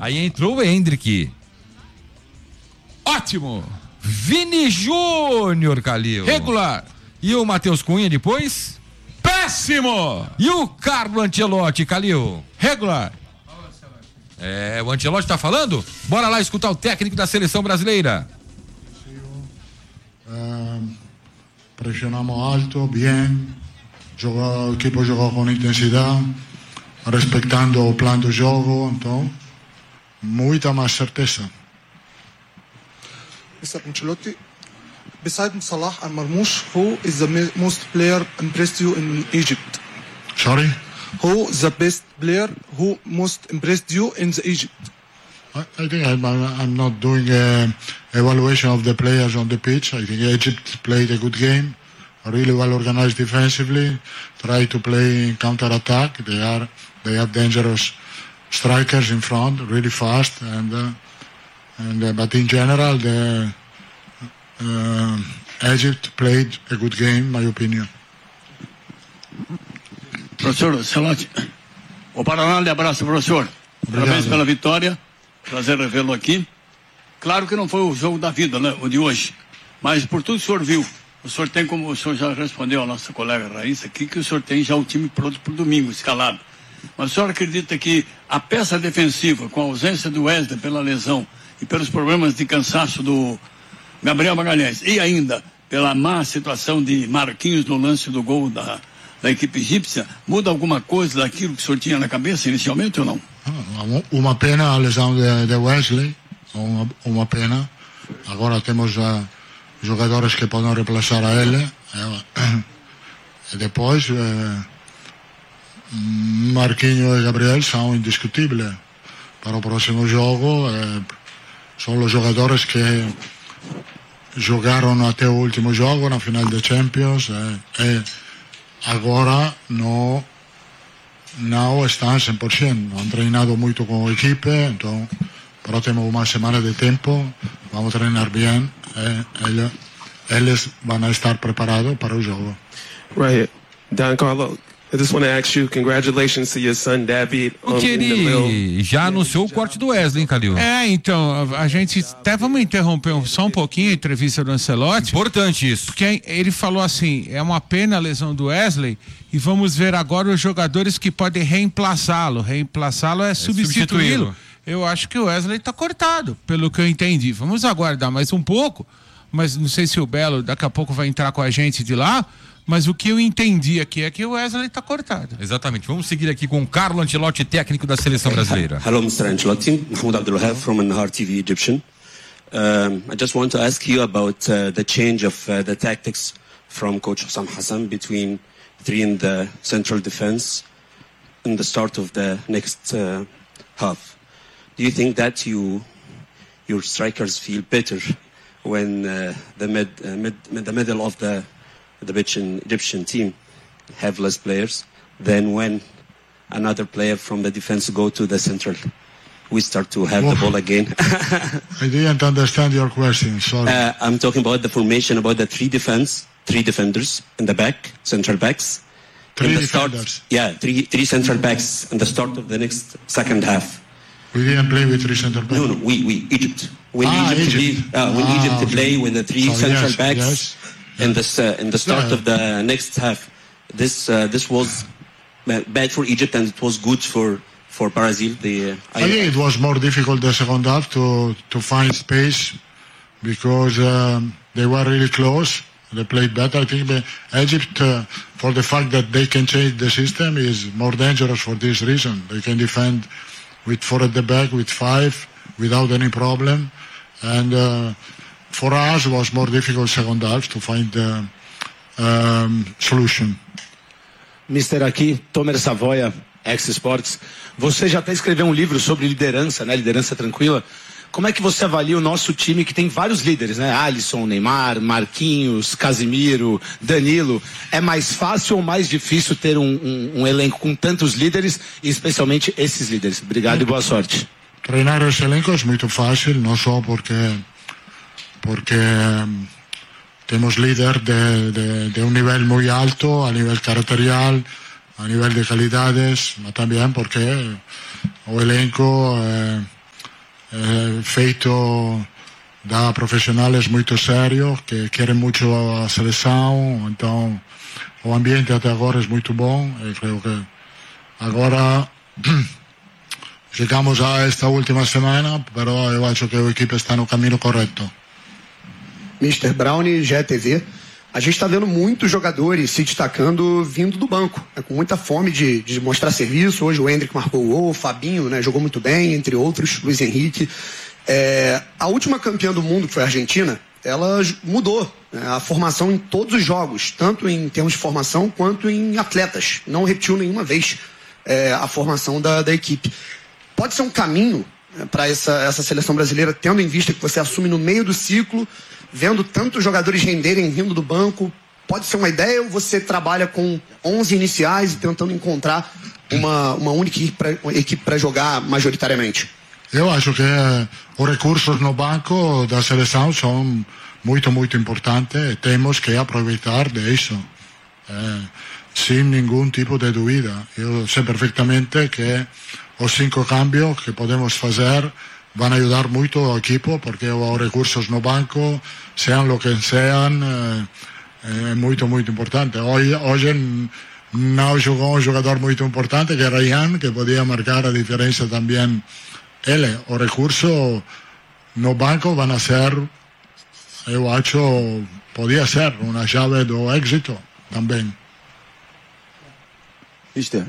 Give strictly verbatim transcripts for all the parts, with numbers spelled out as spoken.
Aí entrou o Hendrick. Ótimo. Vini Júnior, Calil. Regular. E o Matheus Cunha depois? Péssimo. E o Carlo Ancelotti, Calil? Regular. É, o Ancelotti tá falando? Bora lá escutar o técnico da seleção brasileira. Uh, pressionamos alto, bem. Jogou, o equipo jogou com intensidade, respeitando o plano do jogo, então, muita mais certeza. Mister Ancelotti, besides Salah and Marmoush, who is the most player impressed you in Egypt? Sorry? Who the best player who most impressed you in the Egypt? I, I think I'm, I'm not doing an evaluation of the players on the pitch. I think Egypt played a good game, really well organized defensively, try to play in counter-attack. They are, they have dangerous strikers in front, really fast, and uh, and uh, but in general, the uh, Egypt played a good game, in my opinion. Professor Ancelotti, o Paraná lhe abraça, professor. Obrigado. Parabéns pela vitória. Prazer revê-lo aqui. Claro que não foi o jogo da vida, né, o de hoje. Mas por tudo que o senhor viu, o senhor tem, como o senhor já respondeu à nossa colega Raíssa aqui, que o senhor tem já o time pronto para o domingo, escalado. Mas o senhor acredita que a peça defensiva, com a ausência do Wesley pela lesão e pelos problemas de cansaço do Gabriel Magalhães, e ainda pela má situação de Marquinhos no lance do gol da, da equipe egípcia, muda alguma coisa daquilo que o senhor tinha na cabeça inicialmente ou não? Uma pena a lesão de, de Wesley, uma, uma pena. Agora temos uh, jogadores que podem reemplaçar a ele. E depois, uh, Marquinhos e Gabriel são indiscutíveis para o próximo jogo. Uh, são os jogadores que jogaram até o último jogo na final da Champions. Uh, e agora não. Não estão cem por cento, han treinado muito com a equipe, então pero temos uma semana de tempo, vamos treinar bem, e eles vão estar preparados para o jogo. Right, Don Carlo, I just want to ask you, congratulations to your son David. O que ele já anunciou o corte do Wesley, hein, Calil? É, então, a, a gente até vamos interromper só um pouquinho a entrevista do Ancelotti. Importante isso. Porque ele falou assim, é uma pena a lesão do Wesley e vamos ver agora os jogadores que podem reemplaçá-lo. Reemplaçá-lo é, é substituí-lo. Substituí-lo. Eu acho que o Wesley está cortado, pelo que eu entendi. Vamos aguardar mais um pouco, mas não sei se o Belo daqui a pouco vai entrar com a gente de lá. Mas o que eu entendi aqui é que o Wesley está cortado. Exatamente. Vamos seguir aqui com o Carlo Ancelotti, técnico da seleção brasileira. Hello, Mister Ancelotti. Mahmoud Abdulwahab from An-Nahar T V Egyptian. Um, I just want to ask you about uh, the change of uh, the tactics from Coach Hussam Hassan between three in the central defense in the start of the next uh, half. Do you think that you your strikers feel better when uh, the mid, uh, mid, mid the middle of the the Egyptian, Egyptian team have less players than when another player from the defense go to the central? We start to have well, the ball again. I didn't understand your question, sorry. Uh, I'm talking about the formation, about the three defense, three defenders in the back, central backs. Three in the defenders? Start, yeah, three three central backs in the start of the next second half. We didn't play with three central backs? No, no, we, we, Egypt. When ah, Egypt, Egypt. Play, uh, when ah, Egypt okay. play with the three so central yes, backs. Yes. In this, uh, in the start yeah. of the next half, this uh, this was bad for Egypt and it was good for for Brazil. The, uh, I, I think it was more difficult the second half to to find space because um, they were really close. They played better. I think the Egypt, uh, for the fact that they can change the system, is more dangerous for this reason. They can defend with four at the back, with five, without any problem, and. Uh, For us, it was more difficult second half to find the um, solution. Mister aqui, Tomer Savoia, X-Sports. Você já até escreveu um livro sobre liderança, né? Liderança tranquila. Como é que você avalia o nosso time que tem vários líderes, né? Alisson, Neymar, Marquinhos, Casimiro, Danilo. É mais fácil ou mais difícil ter um, um, um elenco com tantos líderes e especialmente esses líderes? Obrigado é. E boa sorte. Treinar esse elenco é muito fácil, não só porque porque um, temos líder de, de, de um nível muito alto, a nível caracterial, a nível de calidades, mas também porque o elenco eh, feito da profissionais muito sério, que querem muito a seleção, então o ambiente até agora é muito bom. Eu creio que agora chegamos a esta última semana, mas eu acho que a equipe está no caminho correto. mister Brown, G E T V. A gente está vendo muitos jogadores se destacando vindo do banco, né, com muita fome de, de mostrar serviço. Hoje o Endrick marcou o gol, o Fabinho, né, jogou muito bem, entre outros, Luiz Henrique. É, a última campeã do mundo, que foi a Argentina, ela mudou, né, a formação em todos os jogos, tanto em termos de formação quanto em atletas. Não repetiu nenhuma vez é, a formação da, da equipe. Pode ser um caminho, né, para essa, essa seleção brasileira, tendo em vista que você assume no meio do ciclo, vendo tantos jogadores renderem vindo do banco. Pode ser uma ideia ou você trabalha com onze iniciais e tentando encontrar uma, uma única equipe para jogar majoritariamente? Eu acho que os recursos no banco da seleção são muito, muito importantes e temos que aproveitar disso, eh, sem nenhum tipo de dúvida. Eu sei perfeitamente que os cinco cambios que podemos fazer vão ajudar muito ao equipo, porque os recursos no banco, sejam o que sejam, é muito, muito importante. Hoje, hoje não jogou um jogador muito importante, que era Ian, que podia marcar a diferença também. Ele, os recursos no banco vão ser, eu acho, podia ser uma chave do êxito também. Mister,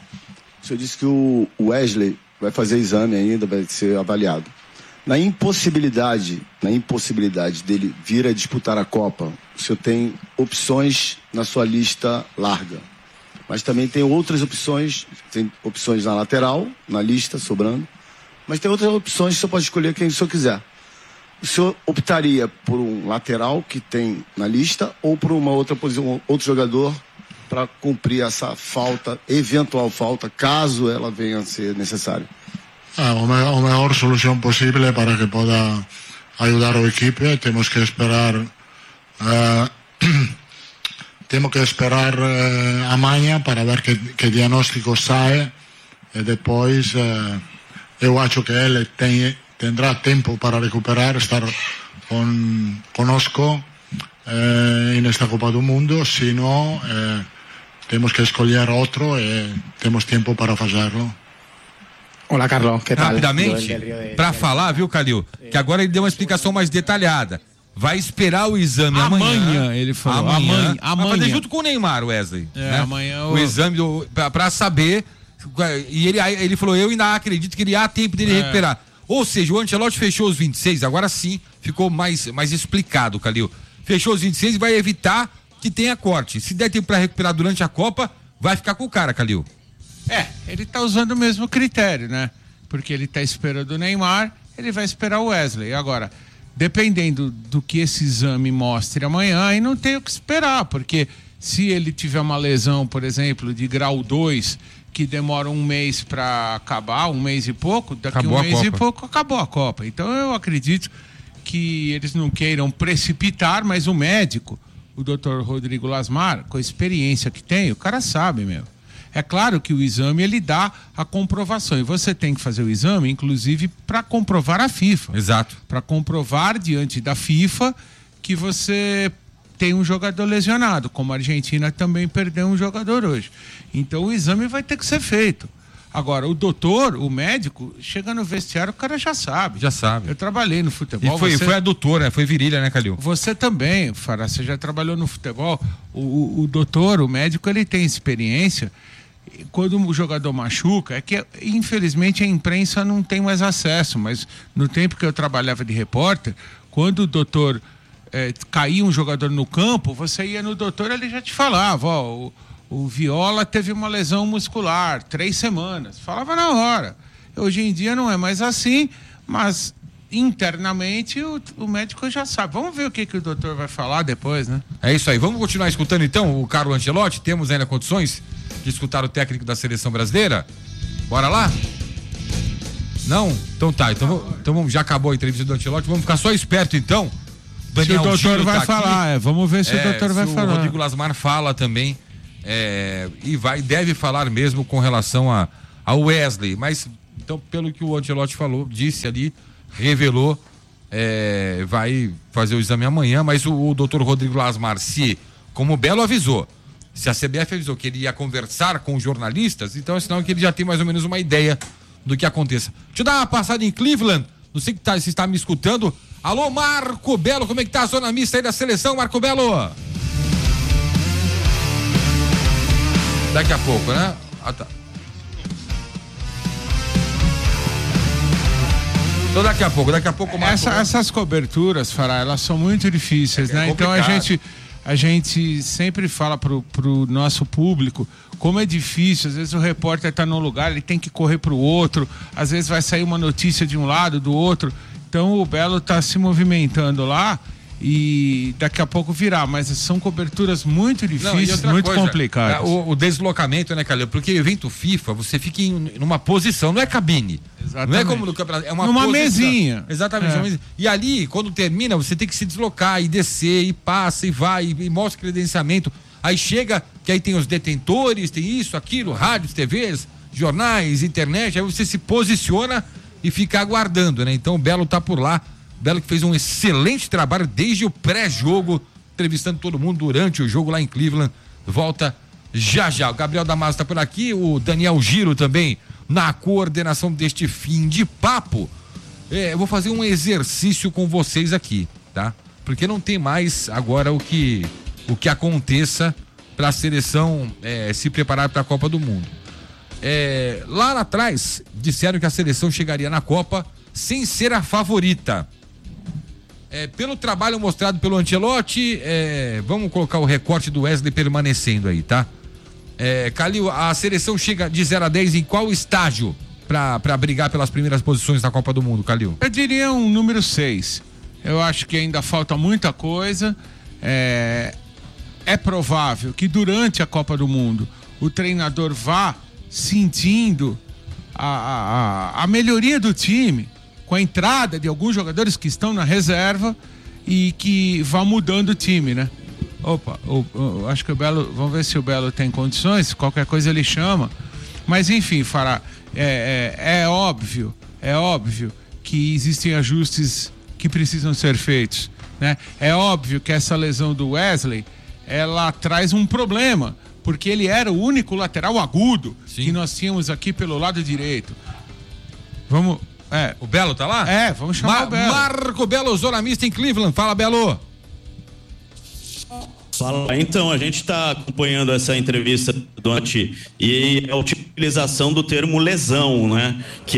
o senhor disse que o Wesley vai fazer exame ainda, vai ser avaliado. Na impossibilidade, na impossibilidade dele vir a disputar a Copa, o senhor tem opções na sua lista larga, mas também tem outras opções, tem opções na lateral, na lista sobrando, mas tem outras opções que o senhor pode escolher quem o senhor quiser. O senhor optaria por um lateral que tem na lista ou por uma outra posição, outro jogador para cumprir essa falta, eventual falta, caso ela venha a ser necessária? Ah, a mejor solución posible para que pueda ayudar a la equipe. Tenemos que esperar uh, tenemos que esperar uh, a mañana para ver que, que diagnóstico sai e depois uh, eu acho que ele tem, tendrá tempo para recuperar, estar con, conosco uh, en esta Copa do Mundo. Si no, uh, tenemos que escolher outro e temos tempo para fazerlo. Olá, Carlão, que tal? Rapidamente, para falar, viu, Calil, que agora ele deu uma explicação mais detalhada. Vai esperar o exame amanhã. Amanhã, ele falou. Amanhã. Amanhã. Vai fazer junto com o Neymar, Wesley. É, né? amanhã. O, o exame do, pra, pra saber. E ele, ele falou, eu ainda acredito que ele há tempo dele é. recuperar. Ou seja, o Ancelotti fechou os vinte e seis, agora sim ficou mais, mais explicado, Calil. Fechou os vinte e seis e vai evitar que tenha corte. Se der tempo pra recuperar durante a Copa, vai ficar com o cara, Calil. É, ele tá usando o mesmo critério, né? Porque ele tá esperando o Neymar, ele vai esperar o Wesley. Agora, dependendo do que esse exame mostre amanhã, aí não tem o que esperar, porque se ele tiver uma lesão, por exemplo, de grau dois, que demora um mês para acabar, um mês e pouco, daqui acabou um mês e pouco acabou a Copa. Então eu acredito que eles não queiram precipitar, mas o médico, o doutor Rodrigo Lasmar, com a experiência que tem, o cara sabe mesmo. É claro que o exame ele dá a comprovação e você tem que fazer o exame, inclusive, para comprovar a FIFA. Exato. Para comprovar diante da FIFA que você tem um jogador lesionado, como a Argentina também perdeu um jogador hoje. Então o exame vai ter que ser feito. Agora, o doutor, o médico, chega no vestiário, o cara já sabe. Já sabe. Eu trabalhei no futebol. E foi, você... foi a doutora, foi virilha, né, Calil? Você também, Fará, você já trabalhou no futebol. O, o, o doutor, o médico, ele tem experiência. Quando o jogador machuca, é que infelizmente a imprensa não tem mais acesso, mas no tempo que eu trabalhava de repórter, quando o doutor é, caía um jogador no campo, você ia no doutor, ele já te falava, ó, o, o Viola teve uma lesão muscular, três semanas, falava na hora. Hoje em dia não é mais assim, mas internamente o, o médico já sabe. Vamos ver o que, que o doutor vai falar depois, né? É isso aí, vamos continuar escutando então o Carlo Ancelotti, temos ainda condições de escutar o técnico da seleção brasileira? Bora lá? Não? Então tá, então, então já acabou a entrevista do Ancelotti, vamos ficar só esperto então. Daniel se o doutor Giro vai tá falar, é, vamos ver se é, o doutor vai falar. O Rodrigo Lasmar fala também, é, e vai, deve falar mesmo com relação a, a Wesley, mas então pelo que o Ancelotti falou, disse ali, revelou, é, vai fazer o exame amanhã, mas o, o doutor Rodrigo Lasmar, se, como o Belo avisou, se a C B F avisou que ele ia conversar com os jornalistas, então é sinal que ele já tem mais ou menos uma ideia do que aconteça. Deixa eu dar uma passada em Cleveland, não sei tá, se está me escutando. Alô, Marco Belo, como é que tá a zona mista aí da seleção, Marco Belo? Daqui a pouco, né? Ah, tá. Então daqui a pouco, daqui a pouco... Marco Essa, essas coberturas, Fará, elas são muito difíceis, é, né? É então a gente... A gente sempre fala pro, pro nosso público como é difícil, às vezes o repórter está num lugar, ele tem que correr pro outro, às vezes vai sair uma notícia de um lado, do outro, então o Belo está se movimentando lá e daqui a pouco virá, mas são coberturas muito difíceis, não, muito coisa, complicadas. O, o deslocamento, né, Calil? Porque evento FIFA, você fica em numa posição, não é cabine. Exatamente. Não é como no campeonato, é uma numa posição. mesinha. Exatamente. É. Uma mesinha. E ali, quando termina, você tem que se deslocar e descer, e passa, e vai, e, e mostra credenciamento. Aí chega, que aí tem os detentores, tem isso, aquilo, rádios, T Vs, jornais, internet, aí você se posiciona e fica aguardando, né? Então o Belo tá por lá. Belo que fez um excelente trabalho desde o pré-jogo, entrevistando todo mundo durante o jogo lá em Cleveland. Volta já já. O Gabriel Damasio está por aqui, o Daniel Giro também na coordenação deste fim de papo. É, eu vou fazer um exercício com vocês aqui, tá? Porque não tem mais agora o que, o que aconteça para a seleção é, se preparar para a Copa do Mundo. É, lá atrás, disseram que a seleção chegaria na Copa sem ser a favorita. É, pelo trabalho mostrado pelo Ancelotti, é, vamos colocar o recorte do Wesley permanecendo aí, tá? É, Calil, a seleção chega de zero a dez em qual estágio para brigar pelas primeiras posições da Copa do Mundo, Calil? Eu diria um número seis. Eu acho que ainda falta muita coisa. É, é provável que durante a Copa do Mundo o treinador vá sentindo a, a, a melhoria do time, com a entrada de alguns jogadores que estão na reserva e que vá mudando o time, né? Opa, o, o, acho que o Belo, vamos ver se o Belo tem condições, qualquer coisa ele chama. Mas enfim, Fará, é, é, é óbvio, é óbvio que existem ajustes que precisam ser feitos, né? É óbvio que essa lesão do Wesley, ela traz um problema, porque ele era o único lateral agudo Sim. que nós tínhamos aqui pelo lado direito. Vamos... É. O Belo tá lá? É, vamos chamar Ma- o Belo. Marco Belo, zona mista em Cleveland. Fala, Belo. Fala. Então, a gente está acompanhando essa entrevista do Anti e a utilização do termo lesão, né? Que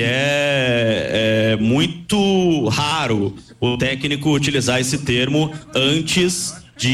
é, é muito raro o técnico utilizar esse termo antes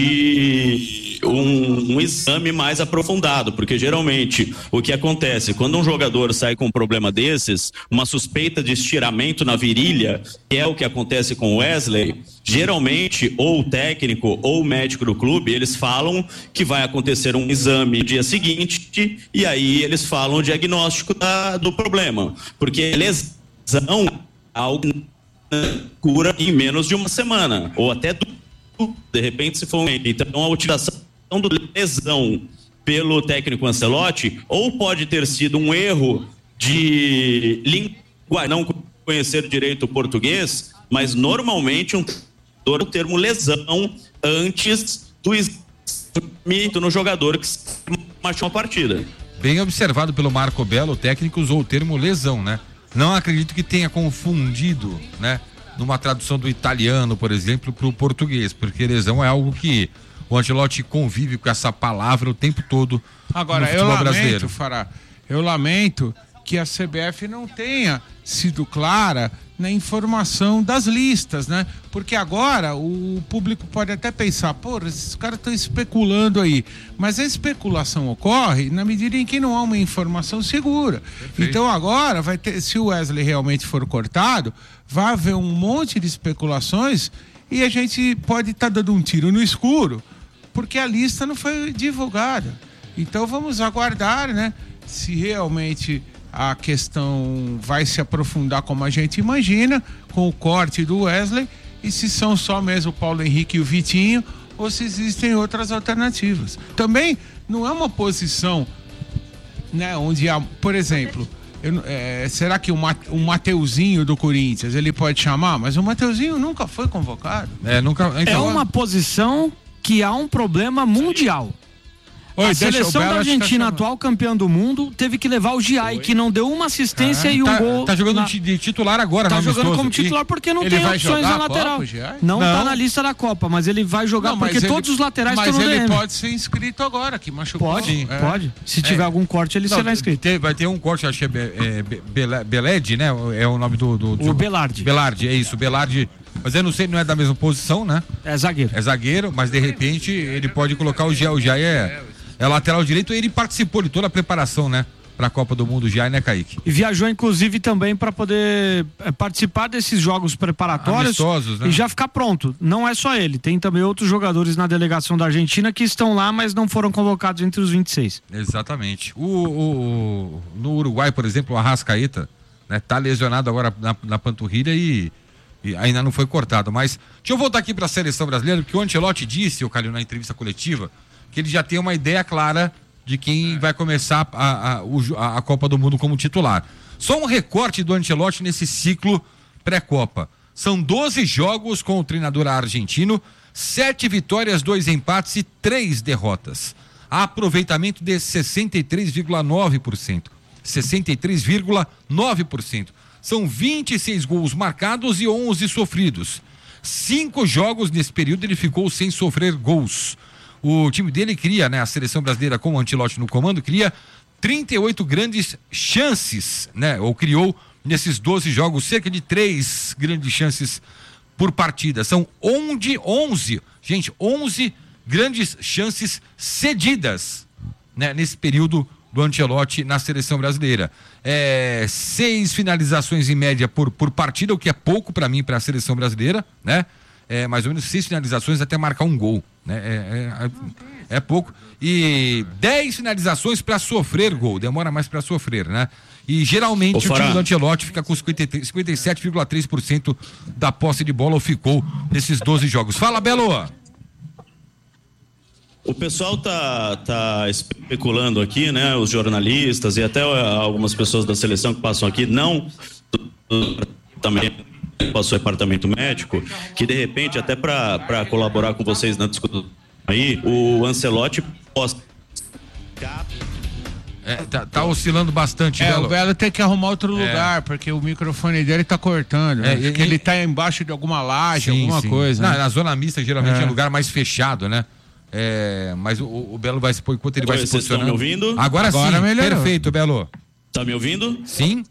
de um, um exame mais aprofundado, porque geralmente o que acontece quando um jogador sai com um problema desses, uma suspeita de estiramento na virilha, que é o que acontece com o Wesley, geralmente ou o técnico ou o médico do clube, eles falam que vai acontecer um exame no dia seguinte e aí eles falam o diagnóstico da, do problema, porque lesão é algo que cura em menos de uma semana ou até duas. De repente, se for um... Então, a utilização do lesão pelo técnico Ancelotti ou pode ter sido um erro de língua, não conhecer direito o português, mas normalmente um o termo lesão antes do exame no jogador que machucou a partida. Bem observado pelo Marco Belo, o técnico usou o termo lesão, né? Não acredito que tenha confundido, né? Numa tradução do italiano, por exemplo, para o português, porque lesão é algo que o Ancelotti convive com essa palavra o tempo todo. Agora, no futebol eu lamento, brasileiro. Fará, eu lamento que a C B F não tenha sido clara na informação das listas, né? Porque agora o público pode até pensar, pô, esses caras estão especulando aí, mas a especulação ocorre na medida em que não há uma informação segura. Perfeito. Então agora vai ter, se o Wesley realmente for cortado, vai haver um monte de especulações e a gente pode estar tá dando um tiro no escuro, porque a lista não foi divulgada. Então vamos aguardar, né? Se realmente a questão vai se aprofundar como a gente imagina, com o corte do Wesley, e se são só mesmo o Paulo Henrique e o Vitinho, ou se existem outras alternativas. Também não é uma posição, né, onde há, por exemplo, Eu, é, será que o, Mate, o Mateuzinho do Corinthians, ele pode chamar? Mas o Mateuzinho nunca foi convocado. É, nunca, então, é uma posição que há um problema mundial. Oi, a seleção da Argentina, atual campeã do mundo, teve que levar o Giai, que não deu uma assistência ah, e um tá, gol. Tá jogando na... de titular agora, Tá não jogando amistoso. como titular porque não ele tem opções na lateral. Copa, não, não tá na lista da Copa, mas ele vai jogar não, porque ele, todos os laterais estão no D M. Mas ele pode ser inscrito agora, que machucou. Pode, Sim, é. pode. Se tiver é. algum corte, ele não, será inscrito. Tem, vai ter um corte, acho que é, é Be, Beled, né? É o nome do... do, do o Belardi. Belardi, é isso, Belardi. Mas eu não sei, não é da mesma posição, né? É zagueiro. É zagueiro, mas de repente ele pode colocar o Giai. O Giai é... É lateral direito e ele participou de toda a preparação, né? Para a Copa do Mundo já, né, Kaique? E viajou, inclusive, também para poder é, participar desses jogos preparatórios. Amistosos, né? E já ficar pronto. Não é só ele, tem também outros jogadores na delegação da Argentina que estão lá, mas não foram convocados entre os vinte e seis. Exatamente. O, o, o, no Uruguai, por exemplo, o Arrascaeta, né, tá lesionado agora na, na panturrilha e, e ainda não foi cortado. Mas deixa eu voltar aqui para a seleção brasileira, porque o Ancelotti disse, o Calil, na entrevista coletiva, que ele já tem uma ideia clara de quem vai começar a, a, a Copa do Mundo como titular. Só um recorte do Ancelotti nesse ciclo pré-Copa. São doze jogos com o treinador argentino, sete vitórias, dois empates e três derrotas. Aproveitamento de sessenta e três vírgula nove por cento. sessenta e três vírgula nove por cento. São vinte e seis gols marcados e onze sofridos. Cinco jogos nesse período ele ficou sem sofrer gols. O time dele cria, né, a seleção brasileira com o Ancelotti no comando, cria trinta e oito grandes chances, né, ou criou nesses doze jogos cerca de três grandes chances por partida. São onze, onze, gente, onze grandes chances cedidas, né, nesse período do Ancelotti na seleção brasileira. É, seis finalizações em média por, por partida, o que é pouco para mim, para a seleção brasileira, né? É, mais ou menos seis finalizações até marcar um gol, né? É, é, é pouco. E dez finalizações para sofrer gol, demora mais para sofrer, né? E geralmente Ô, o time do Ancelotti fica com cinquenta e sete vírgula três por cento da posse de bola, ou ficou nesses doze jogos. Fala, Belo! O pessoal tá, tá especulando aqui, né? Os jornalistas e até algumas pessoas da seleção que passam aqui, não também passou o departamento médico, que de repente, até para colaborar com vocês na discussão aí, o Ancelotti possa... É, tá, tá oscilando bastante, é, Belo. O Belo tem que arrumar outro é. lugar, porque o microfone dele tá cortando. É, e, ele tá embaixo de alguma laje, sim, alguma sim. coisa. Não, né? Na zona mista, geralmente é, é lugar mais fechado, né? É, mas o, o Belo vai se pôr enquanto ele Oi, vai se posicionando. Vocês estão me ouvindo? Agora, Agora sim, melhorou. Perfeito, Belo. Tá me ouvindo? Sim.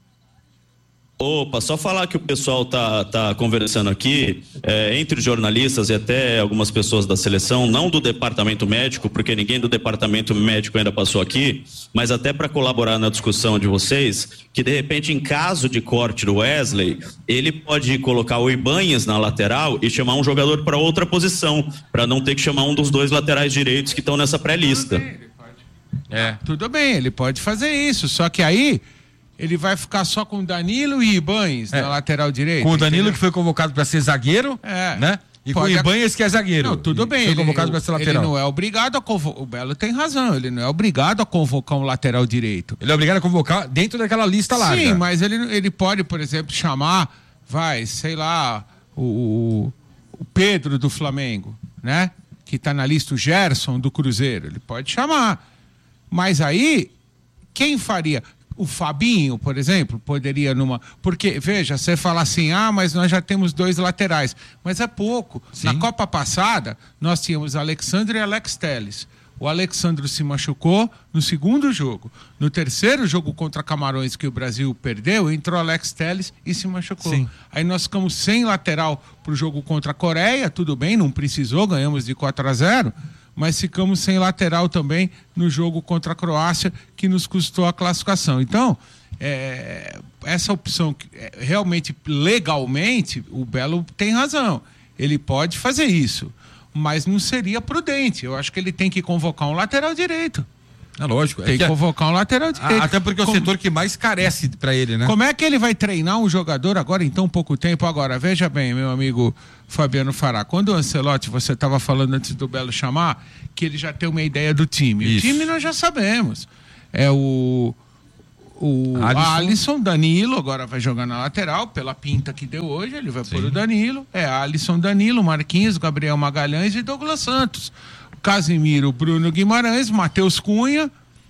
Opa, só falar que o pessoal tá, tá conversando aqui, é, entre os jornalistas e até algumas pessoas da seleção, não do departamento médico, porque ninguém do departamento médico ainda passou aqui, mas até para colaborar na discussão de vocês, que de repente, em caso de corte do Wesley, ele pode colocar o Ibanhas na lateral e chamar um jogador para outra posição, para não ter que chamar um dos dois laterais direitos que estão nessa pré-lista. É, tudo bem, ele pode fazer isso, só que aí ele vai ficar só com o Danilo e Ibanhas é. na lateral direita. Com o Danilo, entendeu? Que foi convocado para ser zagueiro, é. né? E pode com o Ibanhas, que é zagueiro. Não, tudo bem. Foi convocado para ser lateral. Ele não é obrigado a convocar. O Belo tem razão, ele não é obrigado a convocar um lateral direito. Ele é obrigado a convocar dentro daquela lista larga. Sim, mas ele, ele pode, por exemplo, chamar, vai, sei lá, o, o Pedro do Flamengo, né? Que tá na lista, o Gerson do Cruzeiro. Ele pode chamar. Mas aí, quem faria? O Fabinho, por exemplo, poderia numa... Porque, veja, você fala assim, ah, mas nós já temos dois laterais. Mas é pouco. Sim. Na Copa passada, nós tínhamos Alexandre e Alex Telles. O Alexandre se machucou no segundo jogo. No terceiro jogo contra Camarões, que o Brasil perdeu, entrou Alex Telles e se machucou. Sim. Aí nós ficamos sem lateral para o jogo contra a Coreia, tudo bem, não precisou, ganhamos de quatro a zero, mas ficamos sem lateral também no jogo contra a Croácia, que nos custou a classificação. Então, é, essa opção, realmente, legalmente, o Belo tem razão. Ele pode fazer isso, mas não seria prudente. Eu acho que ele tem que convocar um lateral direito. É lógico. Tem é que, que convocar um lateral direito. Até porque é o Como... setor que mais carece para ele, né? Como é que ele vai treinar um jogador agora em tão pouco tempo? Agora, veja bem, meu amigo Fabiano Fará, quando o Ancelotti, você estava falando antes do Belo chamar, que ele já tem uma ideia do time. Isso. O time nós já sabemos. É o... o Alisson. Alisson, Danilo, agora vai jogar na lateral, pela pinta que deu hoje, ele vai Sim. pôr o Danilo. É, Alisson, Danilo, Marquinhos, Gabriel Magalhães e Douglas Santos. Casimiro, Bruno Guimarães, Matheus Cunha,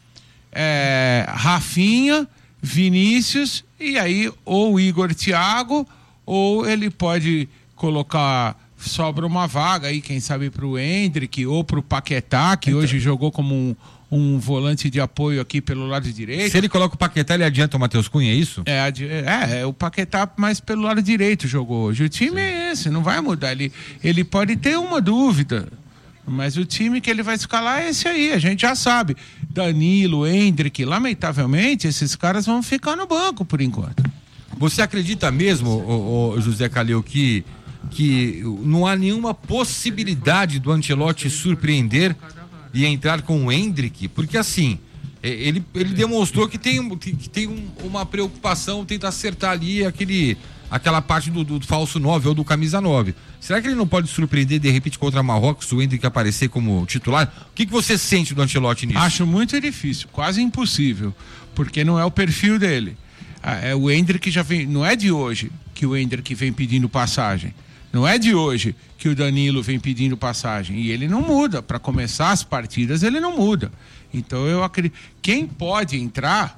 é, Rafinha, Vinícius, e aí ou Igor Thiago, ou ele pode colocar, sobra uma vaga aí, quem sabe pro Endrick, ou pro Paquetá, que então, hoje jogou como um um volante de apoio aqui pelo lado direito. Se ele coloca o Paquetá, ele adianta o Matheus Cunha, é isso? É, é, é o Paquetá mais pelo lado direito jogou hoje. O time Sim. é esse, não vai mudar. Ele, ele pode ter uma dúvida, mas o time que ele vai escalar é esse aí, a gente já sabe. Danilo, Endrick, lamentavelmente, esses caras vão ficar no banco por enquanto. Você acredita mesmo, ô, ô, José Calil, que, que não há nenhuma possibilidade do Ancelotti surpreender e entrar com o Endrick? Porque assim, ele, ele demonstrou que tem, que tem um, uma preocupação, tenta acertar ali aquele, aquela parte do, do falso nove ou do camisa nove. Será que ele não pode surpreender de repente contra Marrocos, o Endrick aparecer como titular? O que, que você sente do Ancelotti nisso? Acho muito difícil, quase impossível, porque não é o perfil dele. É, o Endrick já vem, não é de hoje que o Endrick vem pedindo passagem. Não é de hoje que o Danilo vem pedindo passagem. E ele não muda. Para começar as partidas, ele não muda. Então, eu acredito. Quem pode entrar,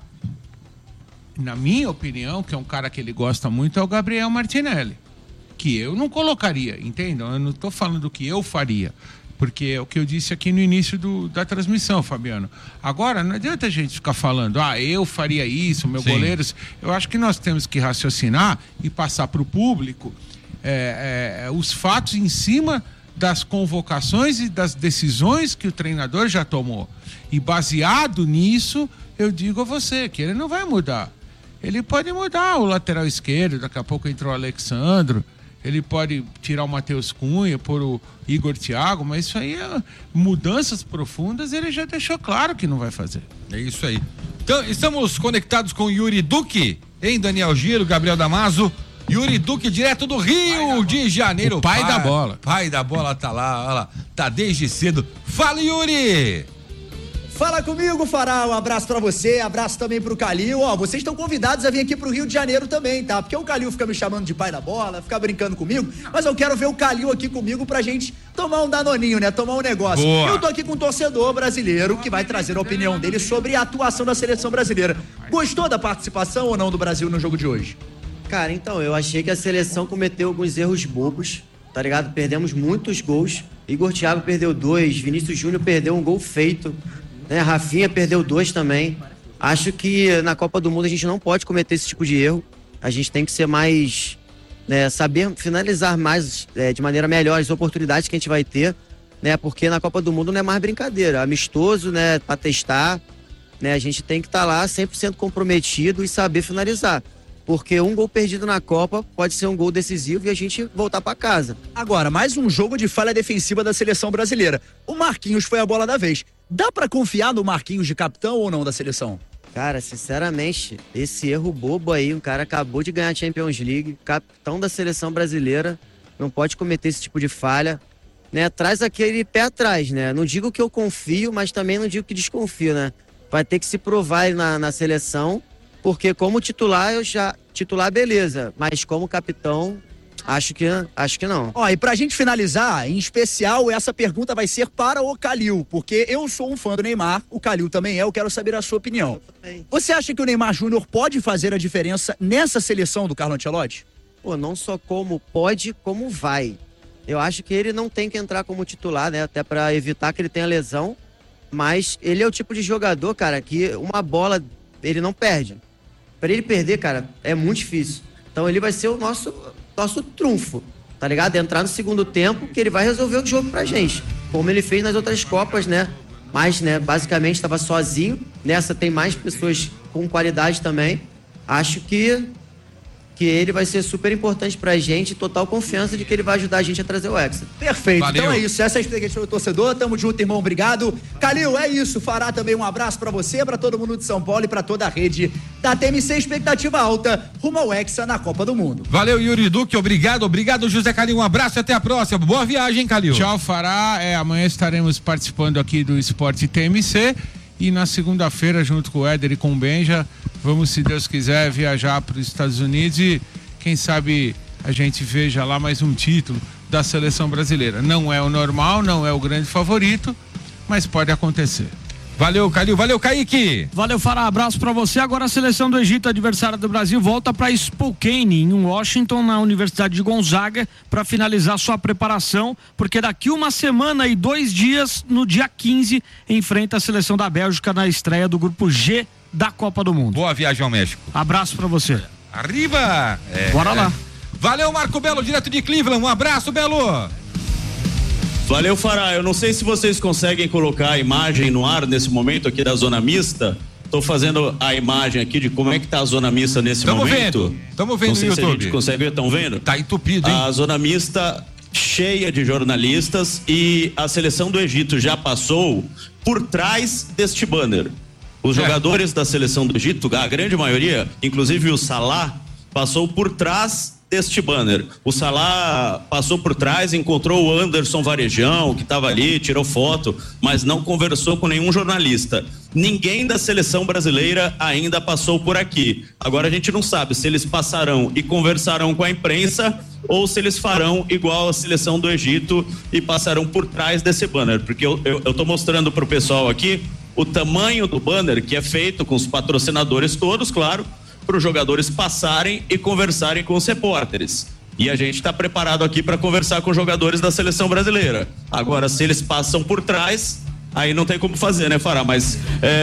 na minha opinião, que é um cara que ele gosta muito, é o Gabriel Martinelli. Que eu não colocaria, entendam? Eu não estou falando que eu faria. Porque é o que eu disse aqui no início do, da transmissão, Fabiano. Agora, não adianta a gente ficar falando, ah, eu faria isso, meu Sim. goleiro. Eu acho que nós temos que raciocinar e passar para o público É, é, os fatos em cima das convocações e das decisões que o treinador já tomou. E baseado nisso, eu digo a você que ele não vai mudar. Ele pode mudar o lateral esquerdo, daqui a pouco entrou o Alexandro, ele pode tirar o Matheus Cunha, pôr o Igor Thiago, mas isso aí é mudanças profundas, ele já deixou claro que não vai fazer. É isso aí. Então, estamos conectados com Yuri Duque, hein, Daniel Giro, Gabriel Damaso. Yuri Duque, direto do Rio de Janeiro. O pai, pai da bola. Pai da bola tá lá, olha lá, tá desde cedo. Fala, Yuri! Fala comigo, Fará, um abraço pra você, abraço também pro Calil. Ó, vocês estão convidados a vir aqui pro Rio de Janeiro também, tá? Porque o Calil fica me chamando de pai da bola, fica brincando comigo, mas eu quero ver o Calil aqui comigo pra gente tomar um danoninho, né? Tomar um negócio. Boa. Eu tô aqui com um torcedor brasileiro que vai trazer a opinião dele sobre a atuação da seleção brasileira. Gostou da participação ou não do Brasil no jogo de hoje? Cara, então, eu achei que a seleção cometeu alguns erros bobos, tá ligado? Perdemos muitos gols. Igor Thiago perdeu dois, Vinícius Júnior perdeu um gol feito, né? Rafinha perdeu dois também. Acho que na Copa do Mundo a gente não pode cometer esse tipo de erro. A gente tem que ser mais, né, saber finalizar mais, é, de maneira melhor as oportunidades que a gente vai ter, né? Porque na Copa do Mundo não é mais brincadeira, amistoso, né? Pra testar, né? A gente tem que estar tá lá cem por cento comprometido e saber finalizar. Porque um gol perdido na Copa pode ser um gol decisivo e a gente voltar para casa. Agora, mais um jogo de falha defensiva da seleção brasileira. O Marquinhos foi a bola da vez. Dá para confiar no Marquinhos de capitão ou não da seleção? Cara, sinceramente, esse erro bobo aí, um cara acabou de ganhar a Champions League, capitão da seleção brasileira, não pode cometer esse tipo de falha, né? Traz aquele pé atrás, né? Não digo que eu confio, mas também não digo que desconfio, né? Vai ter que se provar na, na seleção. Porque como titular, eu já... Titular, beleza. Mas como capitão, acho que, acho que não. Ó, e pra gente finalizar, em especial, essa pergunta vai ser para o Calil. Porque eu sou um fã do Neymar, o Calil também é, eu quero saber a sua opinião. Você acha que o Neymar Júnior pode fazer a diferença nessa seleção do Carlo Ancelotti? Pô, não só como pode, como vai. Eu acho que ele não tem que entrar como titular, né? Até pra evitar que ele tenha lesão. Mas ele é o tipo de jogador, cara, que uma bola ele não perde. Pra ele perder, cara, é muito difícil. Então ele vai ser o nosso, nosso trunfo, tá ligado? Entrar no segundo tempo, que ele vai resolver o jogo pra gente. Como ele fez nas outras Copas, né? Mas, né, basicamente estava sozinho. Nessa tem mais pessoas com qualidade também. Acho que, que ele vai ser super importante pra gente. Total confiança de que ele vai ajudar a gente a trazer o Hexa. Perfeito. Valeu. Então é isso. Essa é a expectativa do torcedor. Tamo junto, irmão. Obrigado. Calil, é isso. Fará também um abraço pra você, pra todo mundo de São Paulo e pra toda a rede da T M C. Expectativa alta rumo ao Hexa na Copa do Mundo. Valeu, Yuri Duque. Obrigado. Obrigado, José Calil. Um abraço e até a próxima. Boa viagem, Calil. Tchau, Fará. É, amanhã estaremos participando aqui do Esporte T M C e na segunda-feira, junto com o Éder e com o Benja, Vamos, se Deus quiser, viajar para os Estados Unidos e quem sabe a gente veja lá mais um título da seleção brasileira. Não é o normal, não é o grande favorito, mas pode acontecer. Valeu, Calil. Valeu, Kaique. Valeu, Fará. Abraço pra você. Agora a seleção do Egito, adversária do Brasil, volta pra Spokane, em Washington, na Universidade de Gonzaga, pra finalizar sua preparação, porque daqui uma semana e dois dias, no dia quinze, enfrenta a seleção da Bélgica na estreia do grupo G da Copa do Mundo. Boa viagem ao México. Abraço pra você. Arriba! É. Bora lá. Valeu, Marco Belo, direto de Cleveland. Um abraço, Belo. Valeu, Fará. Eu não sei se vocês conseguem colocar a imagem no ar nesse momento aqui da zona mista. Tô fazendo a imagem aqui de como é que tá a zona mista nesse Tamo momento. Vendo. Tamo vendo não sei no se YouTube. A gente consegue ver, estão vendo? Tá entupido, hein? A zona mista cheia de jornalistas e a seleção do Egito já passou por trás deste banner. Os é. jogadores da seleção do Egito, a grande maioria, inclusive o Salah, passou por trás deste banner. O Salah passou por trás, encontrou o Anderson Varejão, que estava ali, tirou foto, mas não conversou com nenhum jornalista. Ninguém da seleção brasileira ainda passou por aqui. Agora a gente não sabe se eles passarão e conversarão com a imprensa ou se eles farão igual a seleção do Egito e passarão por trás desse banner, porque eu, eu, eu tô mostrando pro pessoal aqui o tamanho do banner, que é feito com os patrocinadores todos, claro, para os jogadores passarem e conversarem com os repórteres. E a gente está preparado aqui para conversar com os jogadores da seleção brasileira. Agora, se eles passam por trás, aí não tem como fazer, né, Fará? Mas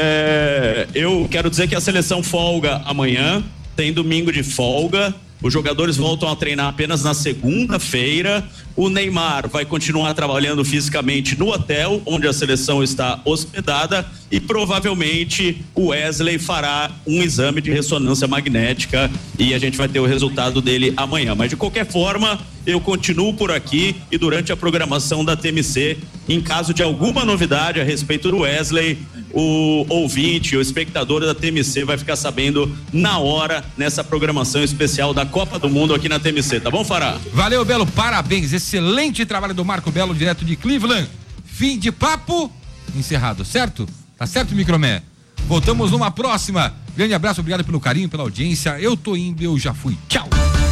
é, eu quero dizer que a seleção folga amanhã, tem domingo de folga. Os jogadores voltam a treinar apenas na segunda-feira. O Neymar vai continuar trabalhando fisicamente no hotel onde a seleção está hospedada e provavelmente o Wesley fará um exame de ressonância magnética e a gente vai ter o resultado dele amanhã. Mas de qualquer forma, eu continuo por aqui e durante a programação da T M C, em caso de alguma novidade a respeito do Wesley, o ouvinte, o espectador da T M C vai ficar sabendo na hora nessa programação especial da Copa do Mundo aqui na T M C, tá bom, Fará? Valeu, Belo, parabéns, excelente trabalho do Marco Belo, direto de Cleveland. Fim de papo encerrado, certo? Tá certo, Micromé? Voltamos numa próxima. Grande abraço, obrigado pelo carinho, pela audiência. Eu tô indo, eu já fui. Tchau.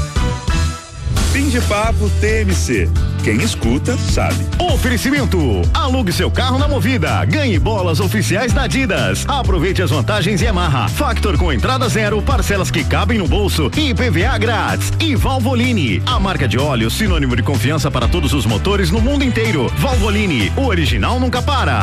Fim de papo T M C. Quem escuta, sabe. Oferecimento. Alugue seu carro na Movida. Ganhe bolas oficiais da Adidas. Aproveite as vantagens Yamaha. Factor com entrada zero, parcelas que cabem no bolso e I P V A grátis. E Valvoline, a marca de óleo sinônimo de confiança para todos os motores no mundo inteiro. Valvoline, o original nunca para.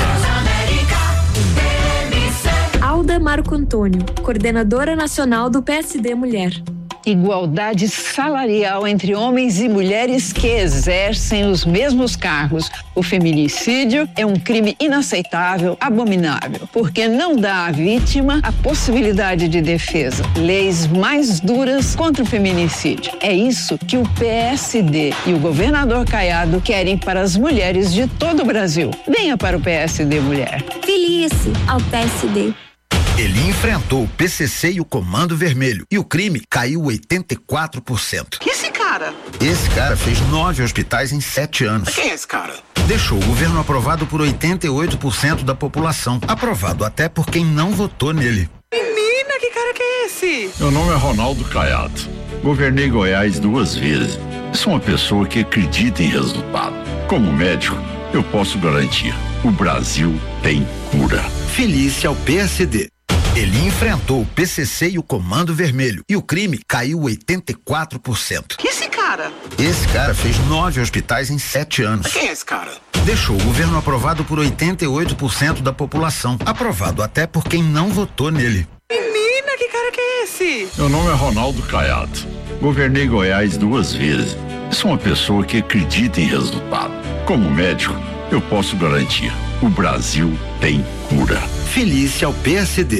Alda Marco Antônio, coordenadora nacional do P S D Mulher. Igualdade salarial entre homens e mulheres que exercem os mesmos cargos. O feminicídio é um crime inaceitável, abominável, porque não dá à vítima a possibilidade de defesa. Leis mais duras contra o feminicídio. É isso que o P S D e o governador Caiado querem para as mulheres de todo o Brasil. Venha para o P S D Mulher. Filie-se ao P S D. Ele enfrentou o P C C e o Comando Vermelho e o crime caiu oitenta e quatro por cento. E esse cara? Esse cara fez nove hospitais em sete anos. Quem é esse cara? Deixou o governo aprovado por oitenta e oito por cento da população. Aprovado até por quem não votou nele. Menina, que cara que é esse? Meu nome é Ronaldo Caiado. Governei Goiás duas vezes. Sou uma pessoa que acredita em resultado. Como médico, eu posso garantir: o Brasil tem cura. Felice ao P S D. Ele enfrentou o P C C e o Comando Vermelho e o crime caiu oitenta e quatro por cento. E esse cara? Esse cara fez nove hospitais em sete anos. Quem é esse cara? Deixou o governo aprovado por oitenta e oito por cento da população. Aprovado até por quem não votou nele. Menina, que cara que é esse? Meu nome é Ronaldo Caiado. Governei Goiás duas vezes. Sou uma pessoa que acredita em resultado. Como médico, eu posso garantir: o Brasil tem cura. Felice ao P S D.